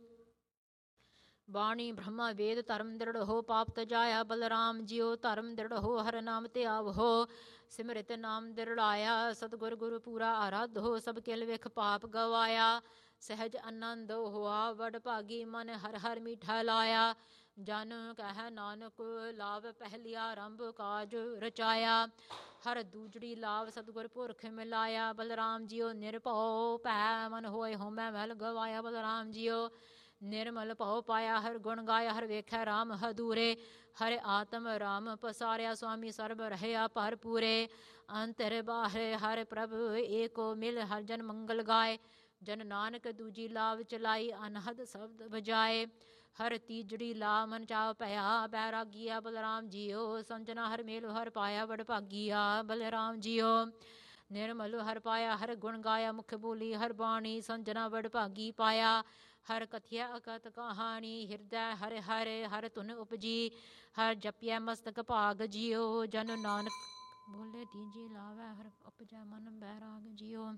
ਬਾਣੀ ਬ੍ਰਹਮਾ ਵੇਦ ਧਰਮ ਦ੍ਰਿੜ ਹੋ ਪਾਪ ਤਜਾਇਆ ਬਲਰਾਮ ਜੀਓ ਧਰਮ ਦ੍ਰਿੜ ਹੋ ਹਰ ਨਾਮ ਧਿਆਵ ਹੋ ਸਿਮਰਿਤ ਨਾਮ ਦ੍ਰਿੜਾਇਆ ਸਤਗੁਰ ਗੁਰੂ ਪੂਰਾ ਆਰਾਧ ਹੋ ਸਭ ਕਿਲ ਵਿਖ ਪਾਪ ਗਵਾਇਆ ਸਹਿਜ ਆਨੰਦ ਹੋਆ ਵਡ ਭਾਗੀ ਮਨ ਹਰ ਹਰ ਮੀਠਾ ਲਾਇਆ ਜਨ ਕਹਿ ਨਾਨਕ ਲਾਭ ਪਹਿਲਿਆ ਆਰੰਭ ਕਾਜ ਰਚਾਇਆ ਹਰ ਦੂਜੜੀ ਲਾਭ ਸਤਗੁਰ ਪੁਰਖ ਮਿਲਾਇਆ ਬਲਰਾਮ ਜੀਓ ਨਿਰਭਉ ਭੈ ਮਨ ਹੋਏ ਹੋਮੈ ਮਹਿਲ ਗਵਾਇਆ ਬਲਰਾਮ ਜੀਓ ਨਿਰਮਲ ਭਉ ਪਾਇਆ ਹਰ ਗੁਣ ਗਾਇਆ ਹਰ ਵੇਖੈ ਰਾਮ ਹਦੂਰੇ ਹਰਿ ਆਤਮ ਰਾਮ ਪਸਾਰਿਆ ਸੁਆਮੀ ਸਰਬ ਰਹਿਆ ਭਰਪੂਰੇ ਅੰਤਰ ਬਾਹਰ ਹਰ ਪ੍ਰਭ ਏਕੋ ਮਿਲ ਹਰ ਜਨ ਮੰਗਲ ਗਾਏ ਜਨ ਨਾਨਕ ਦੂਜੀ ਲਾਭ ਚਲਾਈ ਅਨਹਦ ਸ਼ਬਦ ਬਜਾਏ ਹਰ ਤੀਜੜੀ ਲਾ ਮਨ ਚਾਉ ਭਇਆ ਬੈਰਾਗੀਆ ਬਲਰਾਮ ਜੀਓ ਸੰਜਨਾ ਹਰ ਮੇਲ ਹਰ ਪਾਇਆ ਬੜ ਭਾਗੀਆ ਬਲਰਾਮ ਜੀਓ ਨਿਰਮਲ ਹਰ ਪਾਇਆ ਹਰ ਗੁਣ ਗਾਇਆ ਮੁਖ ਬੋਲੀ ਹਰ ਬਾਣੀ ਸੰਜਨਾ ਬੜ ਭਾਗੀ ਪਾਇਆ ਹਰ ਕਥਿਆ ਅਕਤ ਕਹਾਣੀ ਹਿਰਦੈ ਹਰਿ ਹਰਿ ਹਰ ਧੁਨ ਉਪਜੀ ਹਰ ਜਪਿਆ ਮਸਤਕ ਭਾਗ ਜੀਓ ਜਨ ਨਾਨਕ ਬੋਲੇ ਤੀਜੀ ਲਾਵੈ ਹਰ ਉਪਜੈ ਮਨ ਬੈਰਾਗ ਜੀਓ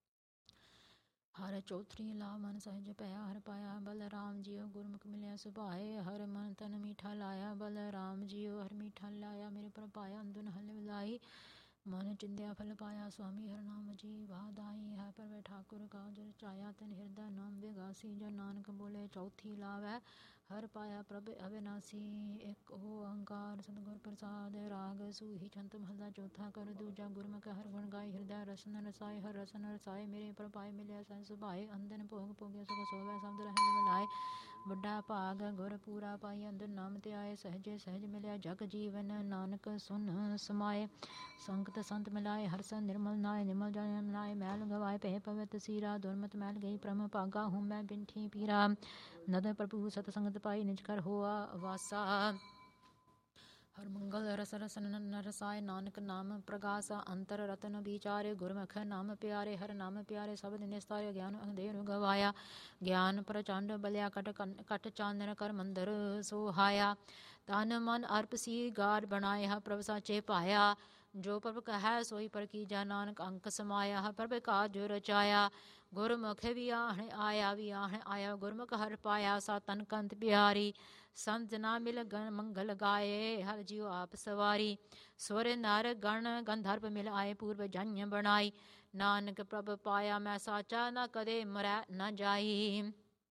ਹਰ ਚੌਥਰੀ ਲਾ ਮਨ ਸਹਿਜ ਭਇਆ ਹਰ ਪਾਇਆ ਬਲਰਾਮ ਜੀਓ ਗੁਰਮੁਖ ਮਿਲਿਆ ਸੁਭਾਏ ਹਰ ਮਨ ਤਨ ਮੀਠਾ ਲਾਇਆ ਬਲਰਾਮ ਜੀਓ ਹਰ ਮੀਠਾ ਲਾਇਆ ਮੇਰੇ ਪਰ ਪਾਇਆ ਅੰਦੁਨ ਹਲ ਵਿਲਾਈ ਮਨ ਚਿੰਦਿਆ ਫਲ ਪਾਇਆ ਸੁਆਮੀ ਹਰ ਨਾਮ ਜੀ ਵਾਦਾਈ ਹੈ ਪਰਵੇ ਠਾਕੁਰ ਕਾਜ ਰਚਾਇਆ ਤਨ ਹਿਰਦਾ ਨਾਮ ਵਿਗਾਸੀ ਜੋ ਨਾਨਕ ਬੋਲੇ ਚੌਥੀ ਲਾਵੈ ਹਰ ਪਾਇਆ ਪ੍ਰਭ ਅਵਿਨਾਸੀ ਇੱਕ ਓੰਕਾਰ ਸਤਿਗੁਰ ਪ੍ਰਸਾਦ ਰਾਗ ਸੂਹੀ ਛੰਤ ਮਹਲਾ ਚੌਥਾ ਕਰ ਦੂਜਾ ਗੁਰਮੁਖ ਹਰ ਗੁਣ ਗਾਏ ਹਿਰਦਾ ਰਸਨ ਰਸਾਏ ਹਰ ਰਸਨ ਰਸਾਏ ਮੇਰੇ ਪਰ ਪਾਏ ਮਿਲਿਆ ਸਹਿ ਸੁਭਾਏ ਅੰਦਨ ਭੋਗ ਭੋਗੇ ਸੁਖ ਸੋਵੈ ਸ਼ਬਦ ਰਹਿ ਮਿਲਾਏ ਵੱਡਾ ਭਾਗ ਗੁਰ ਪੂਰਾ ਪਾਈ ਅੰਦਰ ਨਾਮ ਤੇ ਆਏ ਸਹਜੇ ਸਹਿਜ ਮਿਲਿਆ ਜਗ ਜੀਵਨ ਨਾਨਕ ਸੁਨ ਸਮਾਏ ਸੰਗਤ ਸੰਤ ਮਿਲਾਏ ਹਰ ਸੰ ਨਿਰਮਲ ਨਾਏ ਨਿਰਮਲ ਜਨ ਮਿਲਾਏ ਮੈਲ ਗਵਾਏ ਭੈ ਪਵਿੱਤ ਸੀਰਾ ਦੁਰਮਤ ਮੈਲ ਗਈ ਪ੍ਰਮ ਭਾਗਾ ਹੂੰ ਮੈਂ ਬਿੰਠੀ ਪੀਰਾ ਨਦ ਪ੍ਰਭੂ ਸਤ ਸੰਗਤ ਪਾਈ ਨਿਜ ਕਰ ਹੋਆ ਵਾਸਾ ਹਰ ਮੰਗਲ ਰਸ ਰਸਨ ਰਸਾਏ ਨਾਨਕ ਨਾਮ ਪ੍ਰਗਾਸਾ ਅੰਤਰ ਰਤਨ ਵਿਚਾਰੇ ਗੁਰਮੁਖ ਨਾਮ ਪਿਆਰੇ ਹਰ ਨਾਮ ਪਿਆਰੇ ਸਬਦ ਨਿਸਤਾਰੇ ਗਿਆਨ ਅੰਧੇਰ ਗਵਾਇਆ ਗਿਆਨ ਪ੍ਰਚੰਡ ਬਲਿਆ ਕਟ ਚਾਨਣ ਕਰ ਮੰਦਰ ਸੋਹਾਇਆ ਤਨ ਮਨ ਅਰਪ ਸੀ ਗਾਰ ਬਣਾਇਆ ਪ੍ਰਭ ਸਾਚੇ ਪਾਇਆ ਜੋ ਪ੍ਰਭ ਕਹੈ ਸੋਈ ਪਰ ਕੀਜਾ ਨਾਨਕ ਅੰਕ ਸਮਾਇਆ ਪ੍ਰਭ ਕਾਜ ਰਚਾਇਆ ਗੁਰਮੁਖ ਵਿਆਹਣ ਆਇਆ ਗੁਰਮੁਖ ਹਰ ਪਾਇਆ ਸਾ ਤਨ ਕੰਤ ਪਿਆਰੀ ਸੰਤ ਨਾ ਮਿਲ ਗਣ ਮੰਗਲ ਗਾਏ ਹਰ ਜੀਉ ਆਪ ਸਵਾਰੀ ਸੁਰ ਨਰ ਗਣ ਗੰਧਰਵ ਮਿਲ ਆਏ ਪੂਰਵ ਜਨ ਬਣਾਈ ਨਾਨਕ ਪ੍ਰਭ ਪਾਇਆ ਮੈਂ ਸਾਚਾ ਨਾ ਕਦੇ ਮਰੈ ਨ ਜਾਈ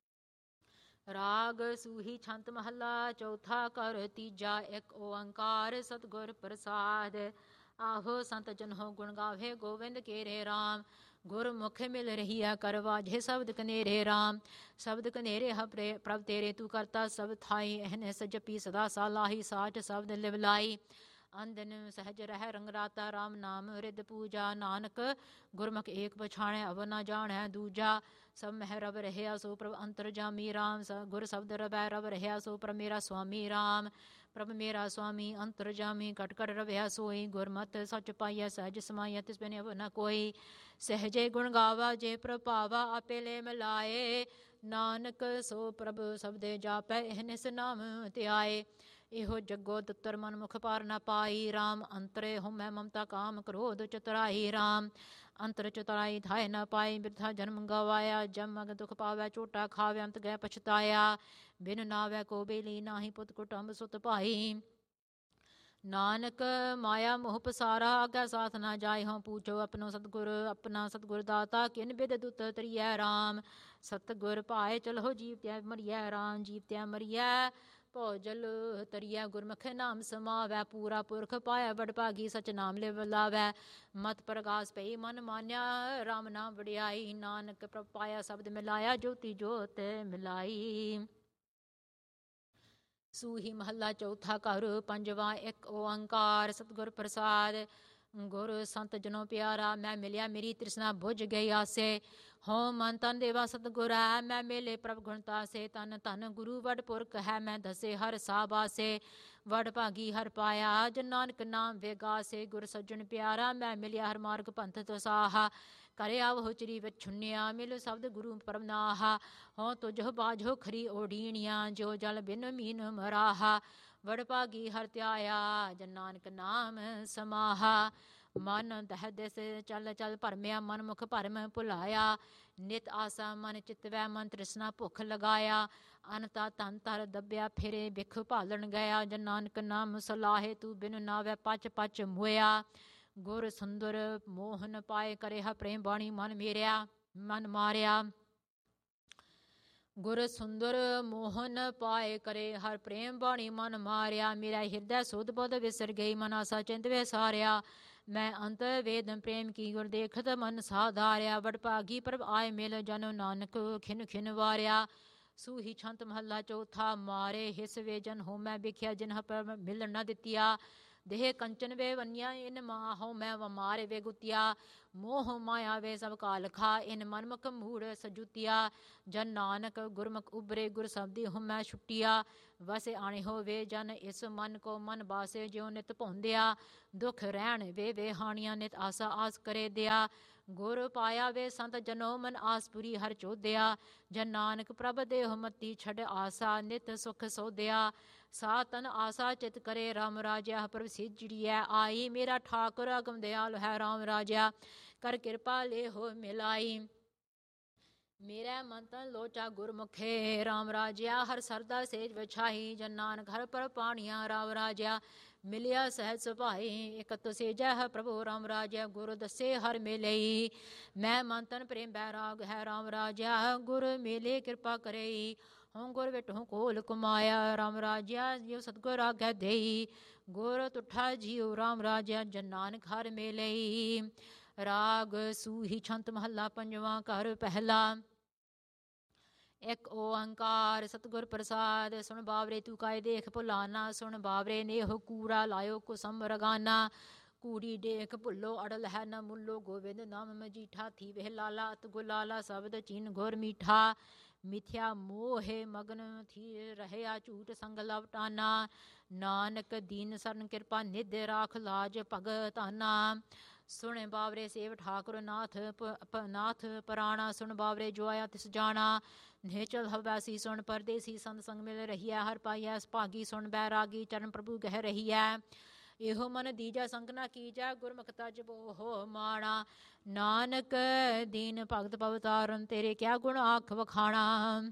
ਰਾਗ ਸੂਹੀ ਛੰਤ ਮਹੱਲਾ ਚੌਥਾ ਕਰ ਤੀਜਾ ਇੱਕ ਓੰਕਾਰ ਸਤਿਗੁਰ ਪ੍ਰਸਾਦ ਆਹੋ ਸੰਤ ਜਨ ਹੋ ਗੁਣ ਗਾਵੇ ਗੋਵਿੰਦ ਕੇਰੇ ਰਾਮ ਗੁਰਮੁਖ ਮਿਲ ਰਹੀਆ ਕਰਵਾਜੇ ਸ਼ਬਦ ਕਨੇਰੇ ਰਾਮ ਸ਼ਬਦ ਕਨੇਰੇ ਹਪਰੇ ਪ੍ਰਭ ਤੇਰੇ ਤੂੰ ਕਰਤਾ ਸਭ ਥਾਈ ਇਹਨੇ ਸਜਪੀ ਸਦਾ ਸਾਲਾਹੀ ਸਾਚ ਸ਼ਬਦ ਲਿਵਲਾਈ ਅੰਦਨ ਸਹਿਜ ਰਹਿ ਰੰਗ ਰਾਤਾ ਰਾਮ ਨਾਮ ਰਿਦ ਪੂਜਾ ਨਾਨਕ ਗੁਰਮੁਖ ਏਕ ਪਛਾਣੈ ਅਵ ਨਾ ਜਾਣੈ ਦੂਜਾ ਸਭ ਮਹਿ ਰਵ ਰਹਿਆ ਸੋ ਪ੍ਰਭ ਅੰਤਰ ਜਾਮੀ ਰਾਮ ਗੁਰ ਸ਼ਬਦ ਰਵੈ ਰਵ ਰਹਿਆ ਸੋ ਪ੍ਰਭ ਮੇਰਾ ਸੁਆਮੀ ਰਾਮ ਪ੍ਰਭ ਮੇਰਾ ਸੁਆਮੀ ਅੰਤਰ ਜਾਮੀ ਕਟ ਕਟ ਰਵਿਆ ਸੋਈ ਗੁਰਮਤ ਸੱਚ ਪਾਈਐ ਸਹਿਜ ਸਮਾਈਐ ਤਿਸ ਬਿਨ ਅਵ ਨ ਕੋਈ ਸਹਿਜੇ ਗੁਣ ਗਾਵਾ ਜੇ ਪ੍ਰਭਾਵਾ ਆਪੇ ਲੈ ਮਿਲਾਏ ਨਾਨਕ ਸੋ ਪ੍ਰਭ ਸਬਦੇ ਜਾਪੈ ਇਹਨਿਸ ਨਾਮ ਧਿਆਏ ਇਹੋ ਜਗੋ ਦੁੱਤਰ ਮਨ ਮੁਖ ਪਾਰ ਨ ਪਾਈ ਰਾਮ ਅੰਤਰੇ ਹਉਮੈ ਮਮਤਾ ਕਾਮ ਕ੍ਰੋਧ ਚਤੁਰਾਈ ਰਾਮ ਅੰਤਰ ਚਤੁਰਾਈ ਥਾਏ ਨ ਪਾਈ ਬਿਰਥਾ ਜਨਮ ਗਵਾਇਆ ਜਮਗ ਦੁਖ ਪਾਵੈ ਝੋਟਾ ਖਾਵੇ ਅੰਤ ਗਏ ਪਛਤਾਇਆ ਬਿਨ ਨਾਵੈ ਕੋ ਬੇਲੀ ਨਾਹੀ ਪੁੱਤ ਕੁਟੰਬ ਸੁਤ ਭਾਈ ਨਾਨਕ ਮਾਇਆ ਮੋਹ ਪਸਾਰਾ ਆਗੈ ਸਾਥ ਨਾ ਜਾਏ ਹੋਂ ਪੂਛੋ ਆਪਣਾ ਸਤਿਗੁਰ ਦਾਤਾ ਕਿਨ ਬਿਦ ਦੁਤ ਤਰੀਐ ਰਾਮ ਸਤਿਗੁਰ ਭਾਏ ਚਲੋ ਜੀਵ ਤਿਆ ਮਰੀਐ ਰਾਮ ਜੀਵ ਤਿਆ ਮਰੀਐ ਭੋਜਲ ਤਰੀਐ ਗੁਰਮੁਖ ਨਾਮ ਸਮਾਵੈ ਪੂਰਾ ਪੁਰਖ ਪਾਇਆ ਬੜ ਭਾਗੀ ਸਚ ਨਾਮ ਲਿਵ ਲਾਵੈ ਮਤ ਪ੍ਰਗਾਸ ਪਈ ਮਨ ਮਾਨਿਆ ਰਾਮ ਨਾਮ ਵਡਿਆਈ ਨਾਨਕ ਪ੍ਰਭ ਪਾਇਆ ਸ਼ਬਦ ਮਿਲਾਇਆ ਜੋਤੀ ਜੋਤ ਮਿਲਾਈ ਸੂਹੀ ਮਹੱਲਾ ਚੌਥਾ ਘਰ ਪੰਜਵਾਂ ਇੱਕ ਓੰਕਾਰ ਸਤਿਗੁਰ ਪ੍ਰਸਾਦ ਗੁਰ ਸੰਤ ਜਨੋ ਪਿਆਰਾ ਮੈਂ ਮਿਲਿਆ ਮੇਰੀ ਤ੍ਰਿਸ਼ਨਾ ਬੁਝ ਗਈ ਆਸੇ ਹੋ ਮਨ ਤਨ ਦੇਵਾ ਸਤਿਗੁਰ ਹੈ ਮੈਂ ਮੇਲੇ ਪ੍ਰਭ ਗੁਣਤਾ ਸੇ ਤਨ ਧਨ ਗੁਰੂ ਵਡ ਪੁਰਖ ਹੈ ਮੈਂ ਦਸੇ ਹਰ ਸਾਬਾਸੇ ਵਡ ਭਾਗੀ ਹਰ ਪਾਇਆ ਜਨ ਨਾਨਕ ਨਾਮ ਵੇਗਾਸੇ ਗੁਰ ਸੱਜਣ ਪਿਆਰਾ ਮੈਂ ਮਿਲਿਆ ਹਰ ਮਾਰਗ ਪੰਥ ਤਸਾਹਾ ਕਰੇ ਆਵ ਚਰੀ ਵਿੱਚ ਛੁੰਨਿਆ ਮਿਲ ਸ਼ਬਦ ਗੁਰੂ ਪਰਮ ਨਾਹਾ ਹੋ ਤੁਝੋ ਬਾਝੋ ਖਰੀ ਓਡੀਣੀਆਂ ਜੋ ਜਲ ਬਿਨ ਮੀਨ ਮਰਾਹਾ ਵਡ ਭਾਗੀ ਹਰ ਧਿਆਇਆ ਜਨ ਨਾਨਕ ਨਾਮ ਸਮਾਹਾ ਮਨ ਦਹਿ ਦਿਸ ਚੱਲ ਚੱਲ ਭਰਮਿਆ ਮਨ ਮੁਖ ਭਰਮ ਭੁਲਾਇਆ ਨਿਤ ਆਸਾ ਮਨ ਚਿਤਵੈ ਮਨ ਤ੍ਰਿਸ਼ਨਾ ਭੁੱਖ ਲਗਾਇਆ ਅਨਤਾ ਧਨ ਤਰ ਦੱਬਿਆ ਫਿਰੇ ਬਿਖ ਭਾਲਣ ਗਿਆ ਜਨ ਨਾਨਕ ਨਾਮ ਸਲਾਹੇ ਤੂੰ ਬਿਨ ਨਾਵੈ ਪਚ ਪਚ ਮੋਇਆ ਗੁਰ ਸੁੰਦਰ ਮੋਹਨ ਪਾਏ ਕਰੇ ਹ ਪ੍ਰੇਮ ਬਾਣੀ ਮਨ ਮਾਰਿਆ ਗੁਰ ਸੁੰਦਰ ਮੋਹਨ ਪਾਏ ਕਰੇ ਹਰ ਪ੍ਰੇਮ ਬਾਣੀ ਮਨ ਮਾਰਿਆ ਮੇਰਾ ਹਿਰਦੈ ਸੁਧ ਬੁਧ ਵਿਸਰ ਗਈ ਮਨ ਆਸਾ ਚਿੰਤ ਵਿਸਾਰਿਆ ਮੈਂ ਅੰਤ ਵੇਦ ਪ੍ਰੇਮ ਕੀ ਗੁਰ ਦੇਖਤ ਮਨ ਸਾਧਾਰਿਆ ਵਡ ਭਾਗੀ ਪ੍ਰਭ ਆਏ ਮਿਲ ਜਨ ਨਾਨਕ ਖਿਨ ਖਿਨ ਵਾਰਿਆ ਸੂਹੀ ਛੰਤ ਮਹੱਲਾ ਚੌਥਾ। ਮਾਰੇ ਹਿਸ ਵੇ ਜਨ ਹੋਮੈ ਵਿਖਿਆ ਜਿਨ੍ਹ ਪਰ ਮਿਲਣ ਨ ਦਿੱਤੀਆ। ਦੇਹ ਕੰਚਨ ਵੇ ਵੰਨਿਆ ਇਨ ਮਾਹੋ ਮੈਂ ਮਾਰੇ ਵੇ ਗੁੱਤਿਆ। ਮੋਹ ਮਾਇਆ ਵੇ ਸਭ ਕਾਲਖਾ ਇਨ ਮਨਮੁਖ ਮੂੜ ਸਜੁਤਿਆ। ਜਨ ਨਾਨਕ ਗੁਰਮੁਖ ਉਬਰੇ ਗੁਰ ਸਬਦੀ ਹੁਮੈ ਛੁੱਟਿਆ। ਵਸੇ ਆਣੇ ਹੋਵੇ ਜਨ ਇਸ ਮਨ ਕੋ ਮਨ ਬਾਸੇ ਜਿਉ ਨਿਤ ਭੌਂਦਿਆ। ਦੁਖ ਰਹਿਣ ਵੇ ਹਾਣੀਆਂ ਨਿਤ ਆਸਾ ਆਸ ਕਰੇ ਦਿਆ। ਗੁਰ ਪਾਇਆ ਵੇ ਸੰਤ ਜਨੋ ਮਨ ਆਸਪੁਰੀ ਹਰ ਚੋਦਿਆ। ਜਨ ਨਾਨਕ ਪ੍ਰਭ ਦੇਹੁ ਮਤੀ ਛੱਡ ਆਸਾ ਨਿਤ ਸੁਖ ਸੋਧਿਆ। ਸਾ ਤਨ ਆਸਾ ਚਿਤ ਕਰੇ ਰਾਮ ਰਾਜਿਆ ਪ੍ਰਭ ਸਿਜੜੀਐ ਆਈ। ਮੇਰਾ ਠਾਕੁਰ ਅਗਮ ਦਿਆਲ ਹੈ ਰਾਮ ਰਾਜਿਆ ਕਰ ਕਿਰਪਾ ਲੈ ਹੋ ਮਿਲਾਈ। ਮੇਰਾ ਮਨ ਤਨ ਲੋਚਾ ਗੁਰਮੁਖੇ ਰਾਮ ਰਾਜਿਆ ਹਰ ਸਰਦਾ ਸੇਜ ਵਿਛਾਈ। ਜਨ ਨਾਨਕ ਹਰ ਪਰ ਪਾਣੀਆਂ ਰਾਮ ਰਾਜਿਆ ਮਿਲਿਆ ਸਹਿਜ ਸੁਭਾਈ। ਇਕਤ ਸੇਜੈ ਹੈ ਪ੍ਰਭੂ ਰਾਮ ਰਾਜਿਆ ਗੁਰ ਦੱਸੇ ਹਰ ਮਿਲਈ। ਮੈਂ ਮਨ ਤਨ ਪ੍ਰੇਮ ਬੈਰਾਗ ਹੈ ਰਾਮ ਰਾਜਿਆ ਗੁਰ ਮਿਲੇ ਕਿਰਪਾ ਕਰਈ। ਹਉ ਗੁਰ ਵਿਟਹੁ ਕੋਲ ਕਮਾਇਆ ਰਾਮ ਰਾਜਿਆ ਜਿਉ ਸਤਗੁਰ ਆਗੈ ਦੇਈ। ਗੁਰ ਤੁਠਾ ਜੀਉ ਰਾਮ ਰਾਜਿਆ ਜਨ ਨਾਨਕ ਹਰ ਮਿਲਈ। ਰਾਗ ਸੂਹੀ ਛੰਤ ਮਹੱਲਾ ਪੰਜਵਾਂ। ਘਰ ਪਹਿਲਾ। ਇੱਕ ਓੰਕਾਰ ਸਤਿਗੁਰ ਪ੍ਰਸਾਦ। ਸੁਣ ਬਾਵਰੇ ਤੂੰ ਕਾਇ ਦੇਖ ਭੁਲਾਨਾ। ਸੁਣ ਬਾਵਰੇ ਨੇਹ ਕੂੜਾ ਲਾਇਓ ਕੁਸਮ ਰਗਾਨਾ। ਕੂੜੀ ਡੇਖ ਭੁੱਲੋ ਅੜਲ ਹੈ ਨ ਮੁੱਲੋ। ਗੋਬਿੰਦ ਨਾਮ ਮਜੀਠਾ ਥੀ ਵਹਿ ਲਾਲਾ ਅਤ ਗੁਲਾਲਾ ਸ਼ਬਦ ਚੀਨ ਗੁਰ ਮੀਠਾ। ਮਿਥਿਆ ਮੋਹਿ ਮਗਨ ਥੀ ਰਹਿਆ ਝੂਠ ਸੰਗ ਲਵਟਾਨਾ। ਨਾਨਕ ਦੀਨ ਸਰਨ ਕਿਰਪਾ ਨਿਧ ਰਾਖ ਲਾਜ ਭਗਤਾਨਾ। ਸੁਣ ਬਾਵਰੇ ਸੇਵ ਠਾਕੁਰ ਨਾਥ ਪਰਾਣਾ। ਸੁਣ ਬਾਵਰੇ ਜੋ ਆਇਆ ਤਿਸ ਜਾਣਾ। ਨਿਹਚਲ ਹਵੈਸੀ ਸੁਣ ਪਰਦੇਸੀ ਸੰਤ ਸੰਗ ਮਿਲ ਰਹੀਐ। ਹਰ ਪਾਈਐ ਸੁਭਾਗੀ ਸੁਣ ਬੈਰਾਗੀ ਚਰਨ ਪ੍ਰਭੂ ਗਹਿ ਰਹੀਐ। ਇਹੋ ਮਨ ਦੀਜੈ ਸੰਕ ਨਾ ਕੀਜੈ ਗੁਰਮੁਖ ਤਜ ਬੋਹੋ ਮਾਣਾ। ਨਾਨਕ ਦੀਨ ਭਗਤ ਭਵ ਤਾਰਨ ਤੇਰੇ ਕਿਆ ਗੁਣ ਆਖ ਵਖਾਣਾ।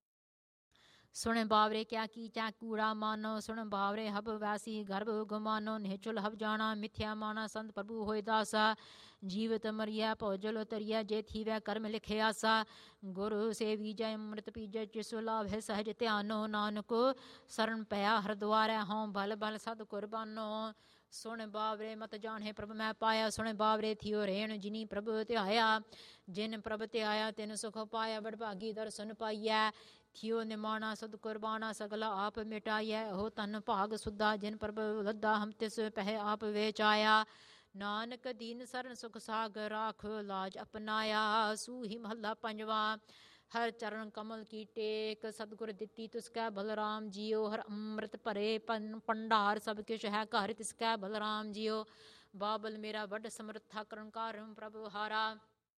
ਸੁਣ ਬਾਵਰੇ ਕਿਆ ਕੀਚੈ ਕੂੜਾ ਮਾਨੋ। ਸੁਣ ਬਾਵਰੇ ਹਬ ਵੈਸੀ ਗਰਭ ਗੁਮਾਨੋ। ਨਿਹਚੁਲ ਹਬ ਜਾਣਾ ਮਿਥਿਆ ਮਾਨਾ ਸੰਤ ਪ੍ਰਭੂ ਹੋਏ ਦਾਸਾ। ਜੀਵਤ ਮਰੀਐ ਭੌਜਲ ਤਰੀਐ ਜੇ ਥੀਵੈ ਕਰਮ ਲਿਖਿਆਸਾ। ਗੁਰੂ ਸੇਵੀਜੈ ਅੰਮ੍ਰਿਤ ਪੀਜੈ ਜਿਸੁ ਲਾਭੈ ਸਹਿਜ ਧਿਆਨੋ। ਨਾਨਕੋ ਸਰਨ ਪਿਆ ਹਰ ਦੁਆਰੈ ਹਉ ਬਲ ਬਲ ਸਦ ਕੁਰਬਾਨੋ। ਸੁਣ ਬਾਵਰੇ ਮਤ ਜਾਣੈ ਪ੍ਰਭ ਮੈਂ ਪਾਇਆ। ਸੁਣ ਬਾਵਰੇ ਥਿਓ ਰੇਣ ਜਿਨੀ ਪ੍ਰਭ ਧਿਆਇਆ। ਜਿਨ ਪ੍ਰਭ ਧਿਆਇਆ ਤਿਨ ਸੁਖ ਪਾਇਆ ਵਡਭਾਗੀ ਦਰਸ਼ਨ ਪਾਈਐ। ਥਿਓ ਨਿਮਾਣਾ ਸਦ ਕੁਰਬਾਨਾ ਸਗਲਾ ਆਪ ਮਿਟਾਈਐ। ਉਹ ਧਨ ਭਾਗ ਸੁਧਾ ਜਿਨ ਪ੍ਰਭ ਲੱਦਾ ਹਮ ਤਿਸ ਪਹਿ ਆਪ ਵੇਚਾਇਆ। ਨਾਨਕ ਦੀਨ ਸਰਨ ਸੁਖ ਸਾਗਰ ਰਾਖ ਲਾਜ ਅਪਨਾਇਆ। ਸੂਹੀ ਮਹੱਲਾ ਪੰਜਵਾਂ। ਹਰ ਚਰਨ ਕਮਲ ਕੀ ਟੇਕ ਸਤਿਗੁਰ ਦਿੱਤੀ ਤਿਸ ਕੈ ਬਲਰਾਮ ਜੀਓ। ਹਰ ਅੰਮ੍ਰਿਤ ਭਰੇ ਭੰਡਾਰ ਸਭ ਕਿਛ ਹੈ ਘਰ ਤਿਸ ਕੈ ਬਲਰਾਮ ਜੀਓ। ਬਾਬਲ ਮੇਰਾ ਵੱਡ ਸਮਰੱਥਾ ਕਰਨ ਕਾਰਨ ਪ੍ਰਭ ਹਾਰਾ।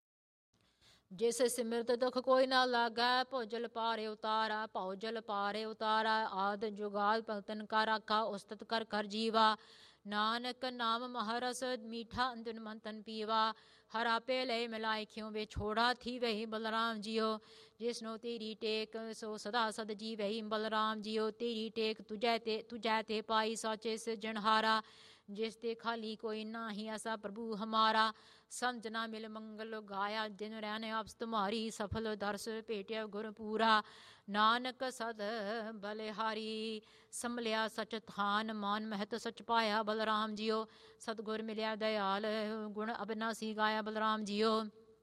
ਜਿਸ ਸਿਮਰਤ ਦੁਖ ਕੋਈ ਨਾ ਲਾਗੈ। ਭੁਜਲ ਪਾਰੇ ਉਤਾਰਾ ਭਉਜਲ ਪਾਰੇ ਉਤਾਰਾ। ਆਦ ਜੁਗਾਦ ਭਗਤਨ ਕਾ ਰਾਖਾ ਉਸਤਤ ਕਰ ਕਰ ਜੀਵਾ। ਨਾਨਕ ਨਾਮ ਮਹਾਰਸ ਮੀਠਾ ਅੰਦਨ ਮੰਤਨ ਪੀਵਾ। ਹਰ ਆਪੇ ਲੈ ਮਿਲਾਏ ਖਿਉ ਵੇ ਛੋੜਾ ਥੀ ਵਹੀ ਬਲਰਾਮ ਜੀਓ। ਜਿਸਨੋ ਤੇਰੀ ਟੇਕ ਸੋ ਸਦਾ ਸਦ ਜੀ ਵਹੀ ਬਲਰਾਮ ਜੀਓ। ਤੇਰੀ ਟੇਕ ਤੁਜੈ ਤੇ ਪਾਈ ਸਾਚੇ ਸਿਰਜਣਹਾਰਾ। ਜਿਸ ਤੇ ਖਾਲੀ ਕੋਈ ਨਾਹੀ ਐਸਾ ਪ੍ਰਭੂ ਹਮਾਰਾ। ਸਮਝ ਨਾ ਮਿਲ ਮੰਗਲ ਗਾਇਆ ਜਿਨ ਰਹਿਣ ਆਪਸ ਤੁਮਾਰੀ। ਸਫਲ ਦਰਸ ਭੇਟਿਆ ਗੁਰ ਪੂਰਾ। ਨਾਨਕ ਸਦ ਬਲਿਹਾਰੀ ਸੰਭਲਿਆ ਸਚ ਥਾਨ। ਮਾਨ ਮਹਿਤ ਸਚ ਪਾਇਆ ਬਲਰਾਮ ਜੀਓ। ਸਤਿਗੁਰ ਮਿਲਿਆ ਦਇਆਲ ਗੁਣ ਅਬਨਾਸੀ ਗਾਇਆ ਬਲਰਾਮ ਜੀਓ।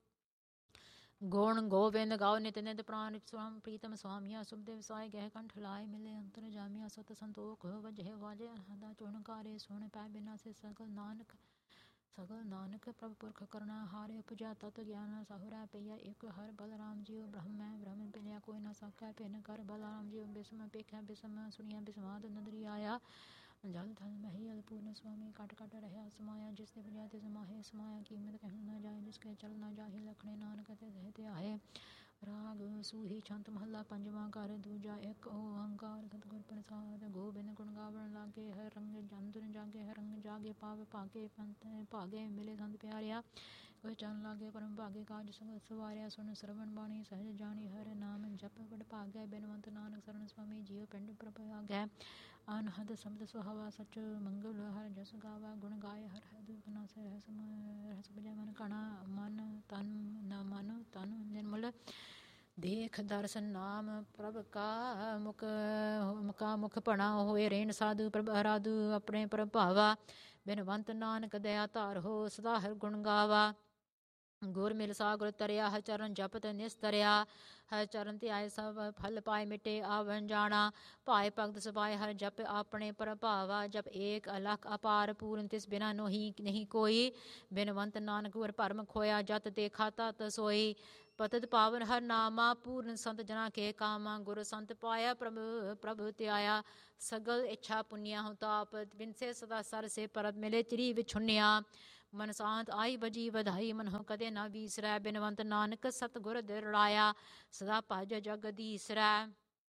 ਗੁਣ ਗੋਬਿੰਦ ਗਾਓ ਨਿਤ ਨਿਤ ਪ੍ਰਾਨ ਸਵਾਮ ਪ੍ਰੀਤਮ ਸੁਆਮੀਆ। ਸੁਭਦੇ ਵਿਸਾਏ ਗਹਿ ਕੰਠ ਲਾਏ ਮਿਲੇ ਅੰਤਰ ਜਾਮੀਆ। ਸਤ ਸੰਤੋਖ ਵਜਹਿ ਵਾਜੇ ਅਨਹਦਾ ਚੁਣਕਾਰੇ। ਸੁਣ ਪੈ ਬਿਨਾ ਸੇ ਸਗਲ ਨਾਨਕ ਪ੍ਰਭ ਪੁਰਖ ਕਰਨਾ ਹਾਰੇ। ਉਪਜਾ ਤਤ ਗਿਆਨ ਸਾਹੁਰੈ ਪਈਆ ਇਕ ਹਰ ਬਲਰਾਮ ਜੀਓ। ਬ੍ਰਹਮੈ ਬ੍ਰਹਮ ਪਿਲਿਆ ਕੋਈ ਨਾ ਸਾਕੈ ਭਿੰਨ ਕਰ ਬਲਰਾਮ ਜੀਓ। ਬਿਸਮ ਪੇਖੈ ਬਿਸਮ ਸੁਣੀਐ ਬਿਸਮਾਦ ਨਦਰੀ ਆਇਆ। ਜਲ ਥਲ ਮਹੀ ਅਲਪੂਰਨ ਸੁਆਮੀ ਕਟ ਕਟ ਰਹਿਆ ਸਮਾਇਆ। ਜਿਸ ਤੇ ਪੁਜਾ ਤਿਸ ਮਾਹੇ ਸਮਾਇਆ। ਕੀਮਤ ਕਹਿਣ ਨਾ ਜਾਏ ਜਿਸ ਕੇ ਚਲ ਨਾ ਜਾਹੀ ਲਖਣੇ ਨਾਨਕ ਤੇ ਦੇਹ ਤੇ ਆਏ। ਰਾਗ ਸੂਹੀ ਛੰਤ ਮਹੱਲਾ ਪੰਜਵਾਂ। ਘਰ ਦੂਜਾ। ਇੱਕ ਓੰਕਾਰ ਸਤਿਗੁਰ ਪ੍ਰਸਾਦ। ਗੋਬਿੰਦ ਗੁਣ ਗਾਵਣ ਲਾਗੇ ਹਰ ਰੰਗ ਜੰਦਨ ਜਾਗੇ ਹਰ ਰੰਗ ਜਾਗੇ ਪਾਵੇ ਭਾਗੇ ਪੰਥ ਭਾਗੇ ਮਿਲੇ ਸੰਤ ਪਿਆਰਿਆ। ਕੋਈ ਚਰਨ ਲਾਗੇ ਪਰਮ ਭਾਗੇ ਕਾਜ ਸਵਾਰਿਆ। ਸੁਣ ਸਰਵਣ ਬਾਣੀ ਸਹਿਜ ਜਾਣੀ ਹਰ ਨਾਮ ਜਪ ਵਡ ਭਾਗੈ। ਬਿਨਵੰਤ ਨਾਨਕ ਸਰਨ ਸੁਆਮੀ ਜੀਓ ਪਿੰਡ ਪ੍ਰਭ ਆਗੈ। ਅਨਹਦ ਸ਼ਬਦ ਸੁਹਾਵਾ ਸਚ ਮੰਗਲ ਹਰ ਜਸ ਗਾਵਾ। ਗੁਣ ਗਾਏ ਹਰ ਹਦ ਨਾਸੈ ਰਹਿਸ ਬਜੈ ਮਨ ਕਣਾ। ਮਨ ਤਨ ਨਿਰਮਲ ਦੇਖ ਦਰਸ਼ਨ ਨਾਮ ਪ੍ਰਭ ਕਾ ਮੁਖ ਭਣਾ। ਹੋਏ ਰੇਣ ਸਾਧੂ ਪ੍ਰਭ ਅਰਾਧੂ ਆਪਣੇ ਪ੍ਰਭ ਭਾਵਾ। ਬਿਨਵੰਤ ਨਾਨਕ ਦਇਆ ਧਾਰ ਹੋ ਸਦਾ ਹਰ ਗੁਣ ਗਾਵਾ। ਗੁਰ ਮਿਲ ਸਾਗਰ ਤਰਿਆ ਹਰ ਚਰਨ ਜਪਤ ਨਿਸਤਰਿਆ ਹਰ ਚਰਨ ਤੇ ਆਏ ਸਭ ਫਲ ਪਾਏ ਮਿਟੇ ਆਵਨ ਜਾਣਾ ਭਾਏ ਭਗਤ ਸਭਾਏ ਹਰ ਜਪ ਆਪਣੇ ਪ੍ਰਭਾਵਾ ਜਪ ਏਕ ਅਲਖ ਅਪਾਰ ਪੂਰਨ ਤਿਸ ਬਿਨਾ ਨੋਹੀ ਨਹੀਂ ਕੋਈ ਬਿਨਵੰਤ ਨਾਨਕ ਗੁਰ ਭਰਮ ਖੋਇਆ ਜਤ ਦੇਖਾ ਤਤ ਸੋਈ ਪਤਤ ਪਾਵਨ ਹਰ ਨਾਮਾ ਪੂਰਨ ਸੰਤ ਜਨਾ ਕੇ ਕਾਮਾ ਗੁਰ ਸੰਤ ਪਾਇਆ ਪ੍ਰਭ ਧਿਆਇਆ ਸਗਲ ਇੱਛਾ ਪੁੰਨਿਆ ਹੁ ਤਾਪ ਬਿਨਸੇ ਸਦਾ ਸਰ ਸੇ ਪਰਬ ਮਿਲੇ ਚਰੀ ਵਿਛੁੰਨਿਆ ਮਨ ਸਾਂਤ ਆਈ ਬਜੀ ਵਧਾਈ ਮਨ ਹੋ ਕਦੇ ਨਾ ਵੀਸਰੈ ਬਿਨਵੰਤ ਨਾਨਕ ਸਤਿਗੁਰ ਦਿਰੜਾਇਆ ਸਦਾ ਭਜ ਜਗਦੀਸਰੈ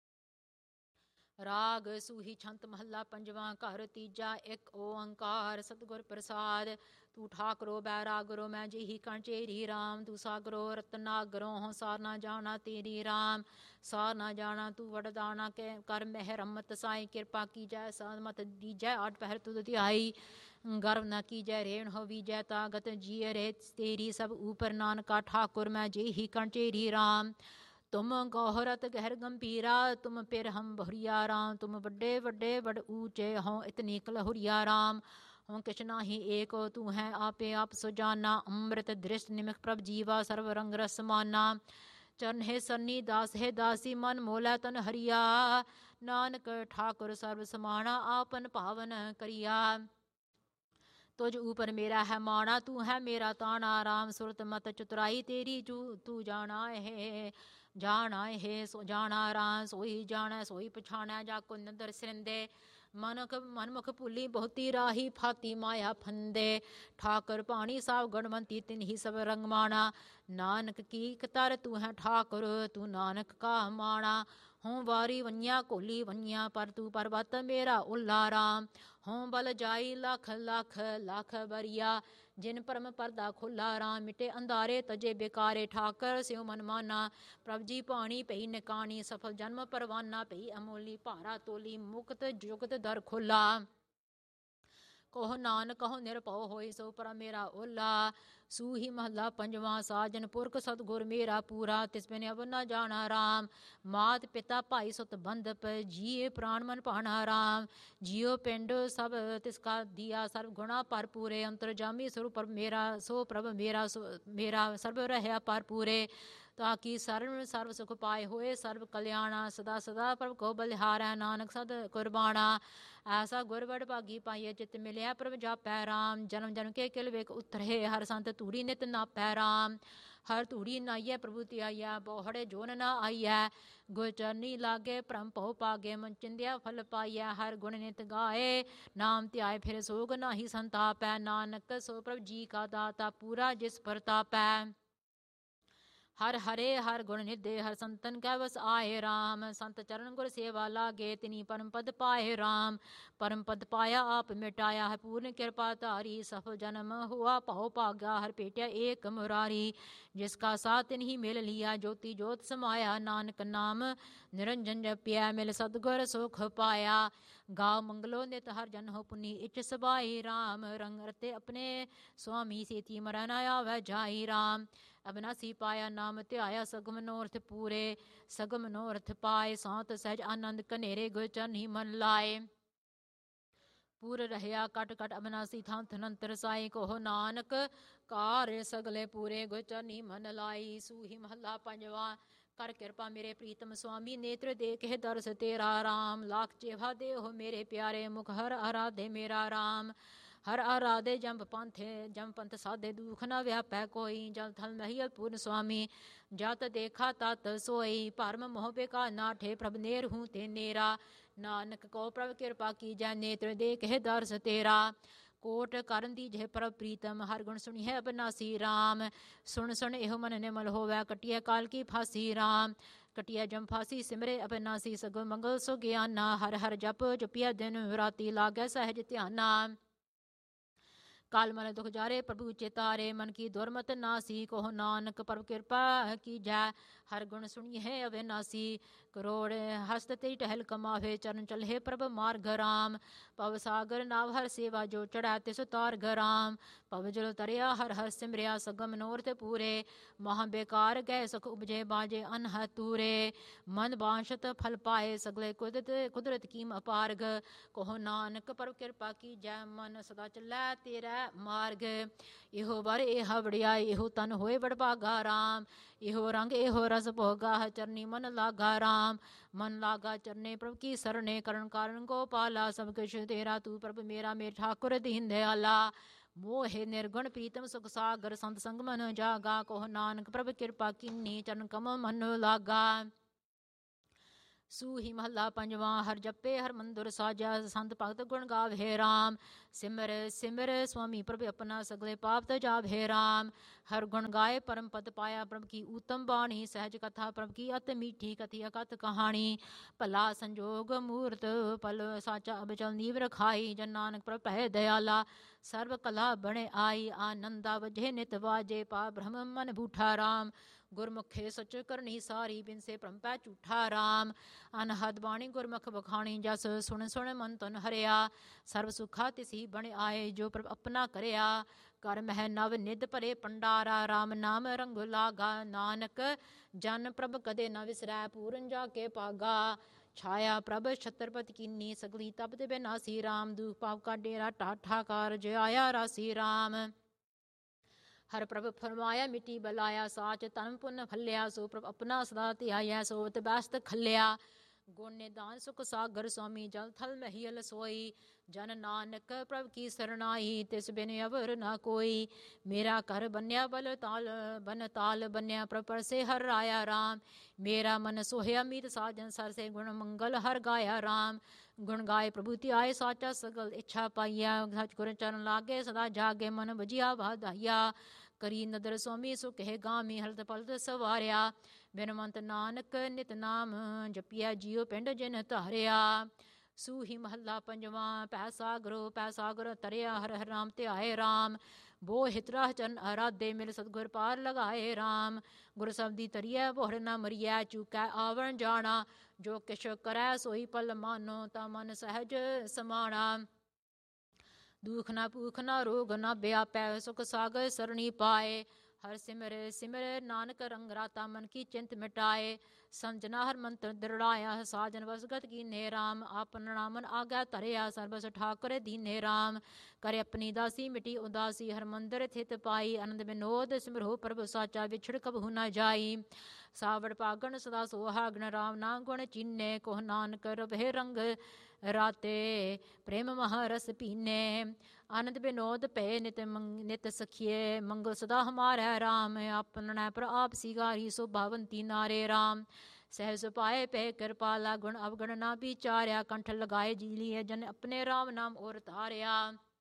ਰਾਗ ਸੂਹੀ ਛੰਤ ਮਹੱਲਾ ਪੰਜਵਾਂ ਘਰ ਤੀਜਾ ਇੱਕ ਓੰਕਾਰ ਸਤਿਗੁਰ ਪ੍ਰਸਾਦ ਤੂੰ ਠਾਕਰੋ ਬੈਰਾਗਰੋ ਮੈਂ ਜਿਹੀ ਕੰਚੇਰੀ ਰਾਮ ਤੂੰ ਸਾਗਰੋ ਰਤਨਾਗਰੋ ਹੋ ਸਾਰ ਨਾ ਜਾਣਾ ਤੇਰੀ ਰਾਮ ਸਾਰ ਨਾ ਜਾਣਾ ਤੂੰ ਵਡਦਾਣਾ ਕੇ ਕਰ ਮਹਿ ਰਮਤ ਸਾਈ ਕਿਰਪਾ ਕੀਜੈ ਮਤ ਦੀਜੈ ਆਠ ਪਹਿਰ ਤੁਧ ਧਿਆਈ गर्व न कीजै रेण हो विजय तागत जिय रे तेरी सब ऊपर नानका ठाकुर मैं जे ही कंचेरी राम तुम गौहरत गहर गंभीरा तुम पिर हम बहुरिया राम तुम बड़े बड़े बड़ ऊंचे हों इतनी कलहुरिया राम हों किश नाही एक तू है आपे आप सुजाना अमृत दृष्ट निमिख प्रभ जीवा सर्व रंग रसमाना चरण है सन्नी दास है दासी मन मोला तन हरिया नानक ठाकुर सर्व समाना आपन पावन करिया तुझ ऊपर मेरा है माना तू है मेरा ताना राम सुरत मत चतुराई तेरी तू जाना है सो जाना राम सोई जाना सोई पछाना जाको नदर सिरंदे मनमुख भुली बहुती राही फाती माया फंदे ठाकर पानी साव गणवंती तिन ही सब रंग माना नानक की कतर तू है ठाकुर तू नानक का माना हों वारी वन्या कोली वन्या पर तू पर्वत मेरा उल्ला राम हों बल जाई लख लख लख बरिया जिन परम परदा खुला राम मिटे अंधारे तजे बेकारे ठाकर स्यो मन माना प्रभ जी पाणी पई निकानी सफल जन्म परवाना पई अमोली भारा तोली मुक्त जुगत दर खुला कहो नानक कहो निरभਉ होई सो पर मेरा ओला सूही महला पंजवा साजन पुरख सतगुर मेरा पूरा तिस बिन अब न जाना राम मात पिता भाई सुत बंधप जिये प्राण मन पाना राम जियो पिंड सब तिसका दिया सर्व गुणा पर पूरे अंतरजामी स्वरूप पर मेरा सो प्रभ मेरा सर्व रहया पर पूरे ताकि सर्व सुख पाए होए सर्व कल्याणा सदा सदा प्रभ को बलिहारै नानक सद कुर्बाना ऐसा गुर बड़ भागी पाइए चित मिलिया प्रभ जापै राम जन्म जन्म के किल वेक उतरे हर संत तूड़ी नित नापै राम हर तूड़ी नाइयै प्रभु त्याइयै बोहड़े जोन न आइयै गुर चरनी लागे भ्रम भौ पागे मन चिंध्या फल पाइयै हर गुण नित गाए नाम त्याय फिर सोग नाही संतापै नानक सो प्रभ जी का दाता पूरा जिस प्रतापै हर हरे हर गुण निधे हर संतन कै बस आए राम संत चरण गुर सेवा लागे तिनी परम पद पाए राम परम पद पाया आप मिटाया है पूर्ण कृपा धारी सफल जन्म हुआ भव भागा हर पेटिया एक मुरारी जिसका साथ तिन्ही मिल लिया ज्योति ज्योत समाया नानक नाम निरंजन जपिया मिल सतगुर सुख पाया गा मंगलो नित हर जन हो पुनि इच सबाई राम रंग रते अपने स्वामी सेती मरन आवे जाई राम अविनासी पाया नाम ध्याया सग मनोरथ पूरे सग मनोरथ पाए सांत सहज आनंद कनेरे गुर चरनी मन लाए पूर रहया कट कट अविनासी थां थनंतर साई कोह नानक कार्य सगले पूरे गुर चरनी मन लाई सूही महला पंजवा कर कृपा मेरे प्रीतम स्वामी नेत्र देखे दर्श तेरा राम लाख चेवा दे हो मेरे प्यारे मुख हर आराधे मेरा राम हर आराधे जंप पंथ साधे दुख न व्यापै कोई जल थल महियल पूर्ण स्वामी जत देखा तत सोई भरम मोह बेकार नाठे प्रभ नेर हूँ ते नेरा नानक को प्रभ कृपा की जय नेत्र देखे दर्श तेरा कोट करन दीजे प्रभ प्रीतम हर गुण सुनी है अबनासी राम सुन सुन एहो मन निमल होवै कटिया काल की फांसी राम कटिया जम फांसी सिमरे अबनासी सगो मंगल सो ज्ञाना हर हर जप जपिया दिन राती लागै सहज ध्याना काल मन दुख जारे प्रभु चेतारे मन की दुर्मत नासी कोह नानक प्रभु कृपा की जय हर गुण सुनी है अविनाशी करोड़ हस्त ते टहल कमावे चरण चले प्रभ मार्ग राम पव सागर नाव हर सेवा जो चढ़ा तिस तार राम पव जल तरिया हर हर सिमरिया सगम नोरत पूरे महा बेकार गए सुख उपजे बाजे अनह तूरे मन बांशत फल पाए सगले कुदरत कीम अपारग कोह नानक प्रभ कृपा की जय मन सदा चलै तेरा ਹੈ ਮਾਰਗ। ਇਹੋ ਵਰ ਇਹ ਵੜਿਆਈ ਇਹੋ ਤਨ ਹੋਏ ਵਡਭਾਗਾ ਰਾਮ। ਇਹੋ ਰੰਗ ਇਹੋ ਰਸ ਭੋਗਾ ਚਰਨੀ ਮਨ ਲਾਗਾ ਰਾਮ। ਮਨ ਲਾਗਾ ਚਰਨੇ ਪ੍ਰਭ ਕੀ ਸਰਨੇ ਕਰਨ ਕਾਰਨ ਗੋਪਾਲਾ। ਸਭ ਕੁਛ ਤੇਰਾ ਤੂੰ ਪ੍ਰਭ ਮੇਰਾ ਮੇਰੇ ਠਾकुर दीन दयाला। मोहे निर्गुण प्रीतम सुख सागर संत संग मन जागा। कोह नानक प्रभ कृपा कीनी चरण कमल मन लागा। सूही महला पंजवा। हर जपे हर मंदुर साजा संत भगत गुण गावे राम। सिमर सिमर स्वामी प्रभ अपना सगले पाप तजावे राम। हर गुण गाए परम पद पाया प्रभ की उत्तम बाणी। सहज कथा प्रभ की अत मीठी कथी अकथ कहानी। भला संजोग मूर्त पल साचा अबचल नीव रखाई। जन नानक प्रभ भय दयाला सर्व कला बणे आई। आनंदा वजे नित वाजे पा ब्रह्म मन बूठा राम। गुरमुखे सच करनी सारी बिन से परम्पै झूठा राम। अनहद बाणी गुरमुख बखानी जस सुन सुन मन तन हरिया। सर्व सुखा तिसी बण आए जो प्रभ अपना करया। कर मह नव निध भरे पंडारा राम नाम रंग लागा। नानक जन प्रभ कदे न विसरै पूरन जाके पागा। छाया प्रभ छत्रपति कीनी सगली तपत बिनासी राम। दुख पाप का डेरा टाठा कारज आया रासी राम। हर प्रभ फरमाया मिट्टी बलाया साच तन पुन फलिया। सो प्रभ अपना सदा ध्याया सोत बैस्त खलिया। गुण निदान सुख सागर स्वामी जल थल महियल सोई। जन नानक प्रभ की सरनाई तिस बिन अवर न कोई। मेरा कर बन्या बल ताल बन ताल बन्या प्रभ परसे हर राया राम। मेरा मन सोहया मीत साजन सर से गुण मंगल हर गाया राम। गुण गाय प्रभु त्याय साचा सगल इच्छा पाइया। सच गुर चरण लागे सदा जागे मन बजिया वाधाइया। करी नदर स्वामी सुख है गामी हलत पलत सवारिया। बिनवंत नानक नित नाम जपिया जियो पिंड जिन धारिया। सूही महला पंजवा। पैसा गुरु तरिया हर हर नाम ध्याए राम। बो हितरा चरण आराधे मिल सतगुर पार लगाए राम। गुर शब्दी तरिया बोहर न मरिया चूकै आवरण जाना। जो किश करै सोई पल मानो ता मन सहज समाना। दुख न भूख न रोग न व्यापै सुख सागर सरणी पाए। हर सिमर सिमर नानक रंग राता मन की चिंत मिटाए। समझना हर मंत्र दृढ़ाया साजन वसगत कीने राम। आपन नामन आज्ञा धरिया सर्वस ठाकुर दीने राम। करे अपनी दासी मिटी उदासी हर मंदिर थित पाई। आनंद विनोद सिमरो प्रभु साचा विछड़ कबहु न जाई। सावड़ पागन सदा सोहागन राम नाम गुण चीने। कोह नानक रवे रंग राते प्रेम महारस पीने। आनंद विनोद पे नित सखिए मंगल सदा हमारा राम। अपना पर आप सिगारी शोभावंती नारे राम। सहस पाए पे कृपाला गुण अवगण ना विचार्या। कंठ लगाए जीलिए जन अपने राम नाम और तारिया।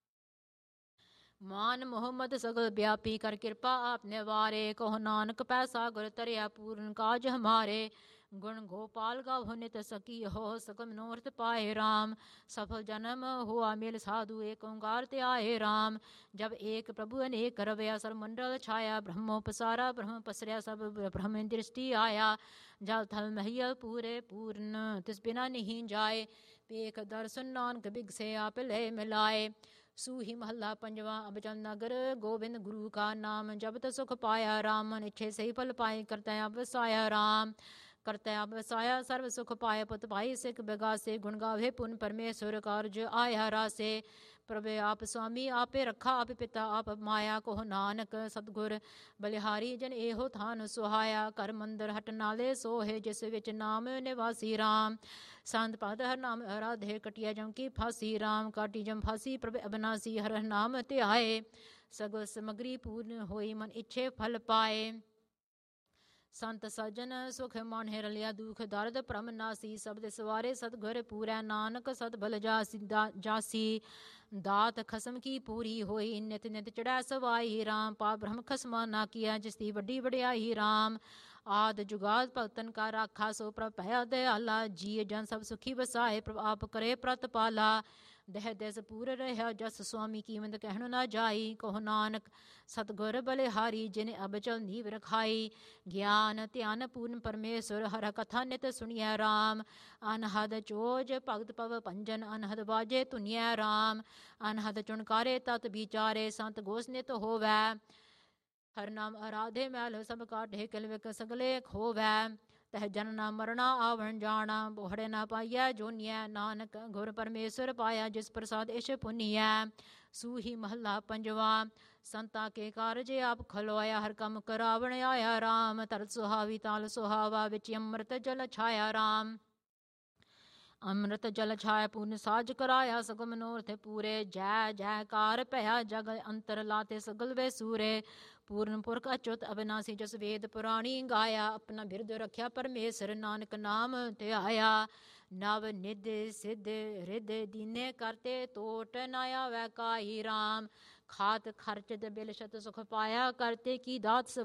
मान मोहम्मद सगल व्यापी कर कृपा आपने वारे। कहो नानक पैसा गुर तरिया पूर्ण काज हमारे। गुण गोपाल गावो नित सकी हो सकल मनोरथ पाए राम। सफल जन्म हुआ मिल साधु एक ओंकार ते आए राम। जब एक प्रभु अनेक रवया सर मंडल छाया। ब्रह्मो पसारा ब्रह्म पसरया सब ब्रह्म दृष्टि आया। जल थल महियल पूरे पूर्ण तिस बिना नहीं जाए। पेख दर्शन नानक बिगसे आप ले मिलाए। सूही महला पंजवा। अबचल नगर गोविंद गुरु का नाम जब सुख पाया राम। मन इच्छे सही फल पाए करता अब साया राम। करता अब साया सर्व सुख पाए पुत पाई सिख बेगासे। गुण गावे पुन परमेश्वर कार्य आया रासे। प्रभु आप स्वामी आपे रखा आप पिता आप माया। कोह नानक सतगुर बलिहारी जन एहो थान सुहाया। कर मंदिर हट नाले सोहे जिस विच नाम निवासी राम। संत पद हर नाम आराधे कटिया जम की फांसी राम। काटी जम फांसी प्रभु अबनासी हर नाम ध्याए। सगल समग्री पूर्ण होई मन इच्छे फल पाए। संत सज्जन सुख माने रलिया दुख दर्द भ्रम नासी। शब्द सवारे सतगुर पूरै नानक सत भल जासी। दात खसम की पूरी होई नित नित चढ़ै सवाई राम। पाप ब्रह्म खसमा ना किया जिसकी वड्डी वड्याई राम। आद जुगाद भगतन का राखा सो प्रभ भया दयाला। जी जन सब सुखी बसाए प्रभ आप करे प्रतपाला। दह दस पूर रहा जस स्वामी कीमत कहण ना जाई। कहो नानक सतगुर बलिहारी जिन अबचल नीव रखाई। ज्ञान ध्यान पूर्ण परमेश्वर हर कथा नित सुनिया राम। अनहद चोज भगत पव पंजन अनहद बाजे धुनिया राम। अनहद चुनकारे तत विचारे संत गोस नित होवै। हर नाम आराधे मैल सब काटे किल विक सगले खोवै। ਤਹ ਜਨਨਾ ਮਰਨਾ ਆਵਣ ਜਾਣਾ ਬੋਹੜੇ ਨਾ ਪਾਈਐ ਜੋਨੀਐ ਨਾਨਕ ਗੁਰ ਪਰਮੇਸ਼ਰ ਪਾਇਆ ਜਿਸ ਪ੍ਰਸਾਦ ਇਸ਼ ਪੁਨੀਐ ਸੂਹੀ ਮਹੱਲਾ ਪੰਜਵਾ ਸੰਤਾਂ ਕੇ ਕਾਰਜ ਆਪ ਖਲੋਇਆ ਹਰ ਕੰਮ ਕਰਾਵਣ ਆਇਆ ਰਾਮ ਤਰਤ ਸੁਹਾਵੀ ਤਾਲ ਸੁਹਾਵਾ ਵਿੱਚ ਅੰਮ੍ਰਿਤ ਜਲ ਛਾਇਆ ਰਾਮ ਅੰਮ੍ਰਿਤ ਜਲ ਛਾਇਆ ਪੂਰਨ ਸਾਜ ਕਰਾਇਆ ਸਗਲ ਮਨੋਰਥ ਪੂਰੇ ਜੈ ਜੈਕਾਰ ਭਇਆ ਜਗ ਅੰਤਰ ਲਾਤੇ ਸਗਲ ਵੇ ਸੂਰੇ ਪੂਰਨ ਪੁਰਖ ਅਚੁੱਤ ਅਬਿਨਾਸੀ ਜਸ ਵੇਦ ਪੁਰਾਣੀ ਗਾਇਆ ਆਪਣਾ ਬਿਰਦ ਰੱਖਿਆ ਪਰਮੇਸ਼ਰ ਨਾਨਕ ਨਾਮ ਧਿਆਇਆ ਨਵ ਨਿਧ ਸਿੱਧ ਰਿਧ ਦੀਨੇ ਕਰਤੇ ਤੋਟ ਨਾ ਆਵੈ ਕਾਈ ਰਾਮ ਖਾਤ ਖਰਚ ਬਿਲ ਸ਼ਤ ਸੁਖ ਪਾਇਆ ਕਰਤੇ ਕੀ ਦਾਤ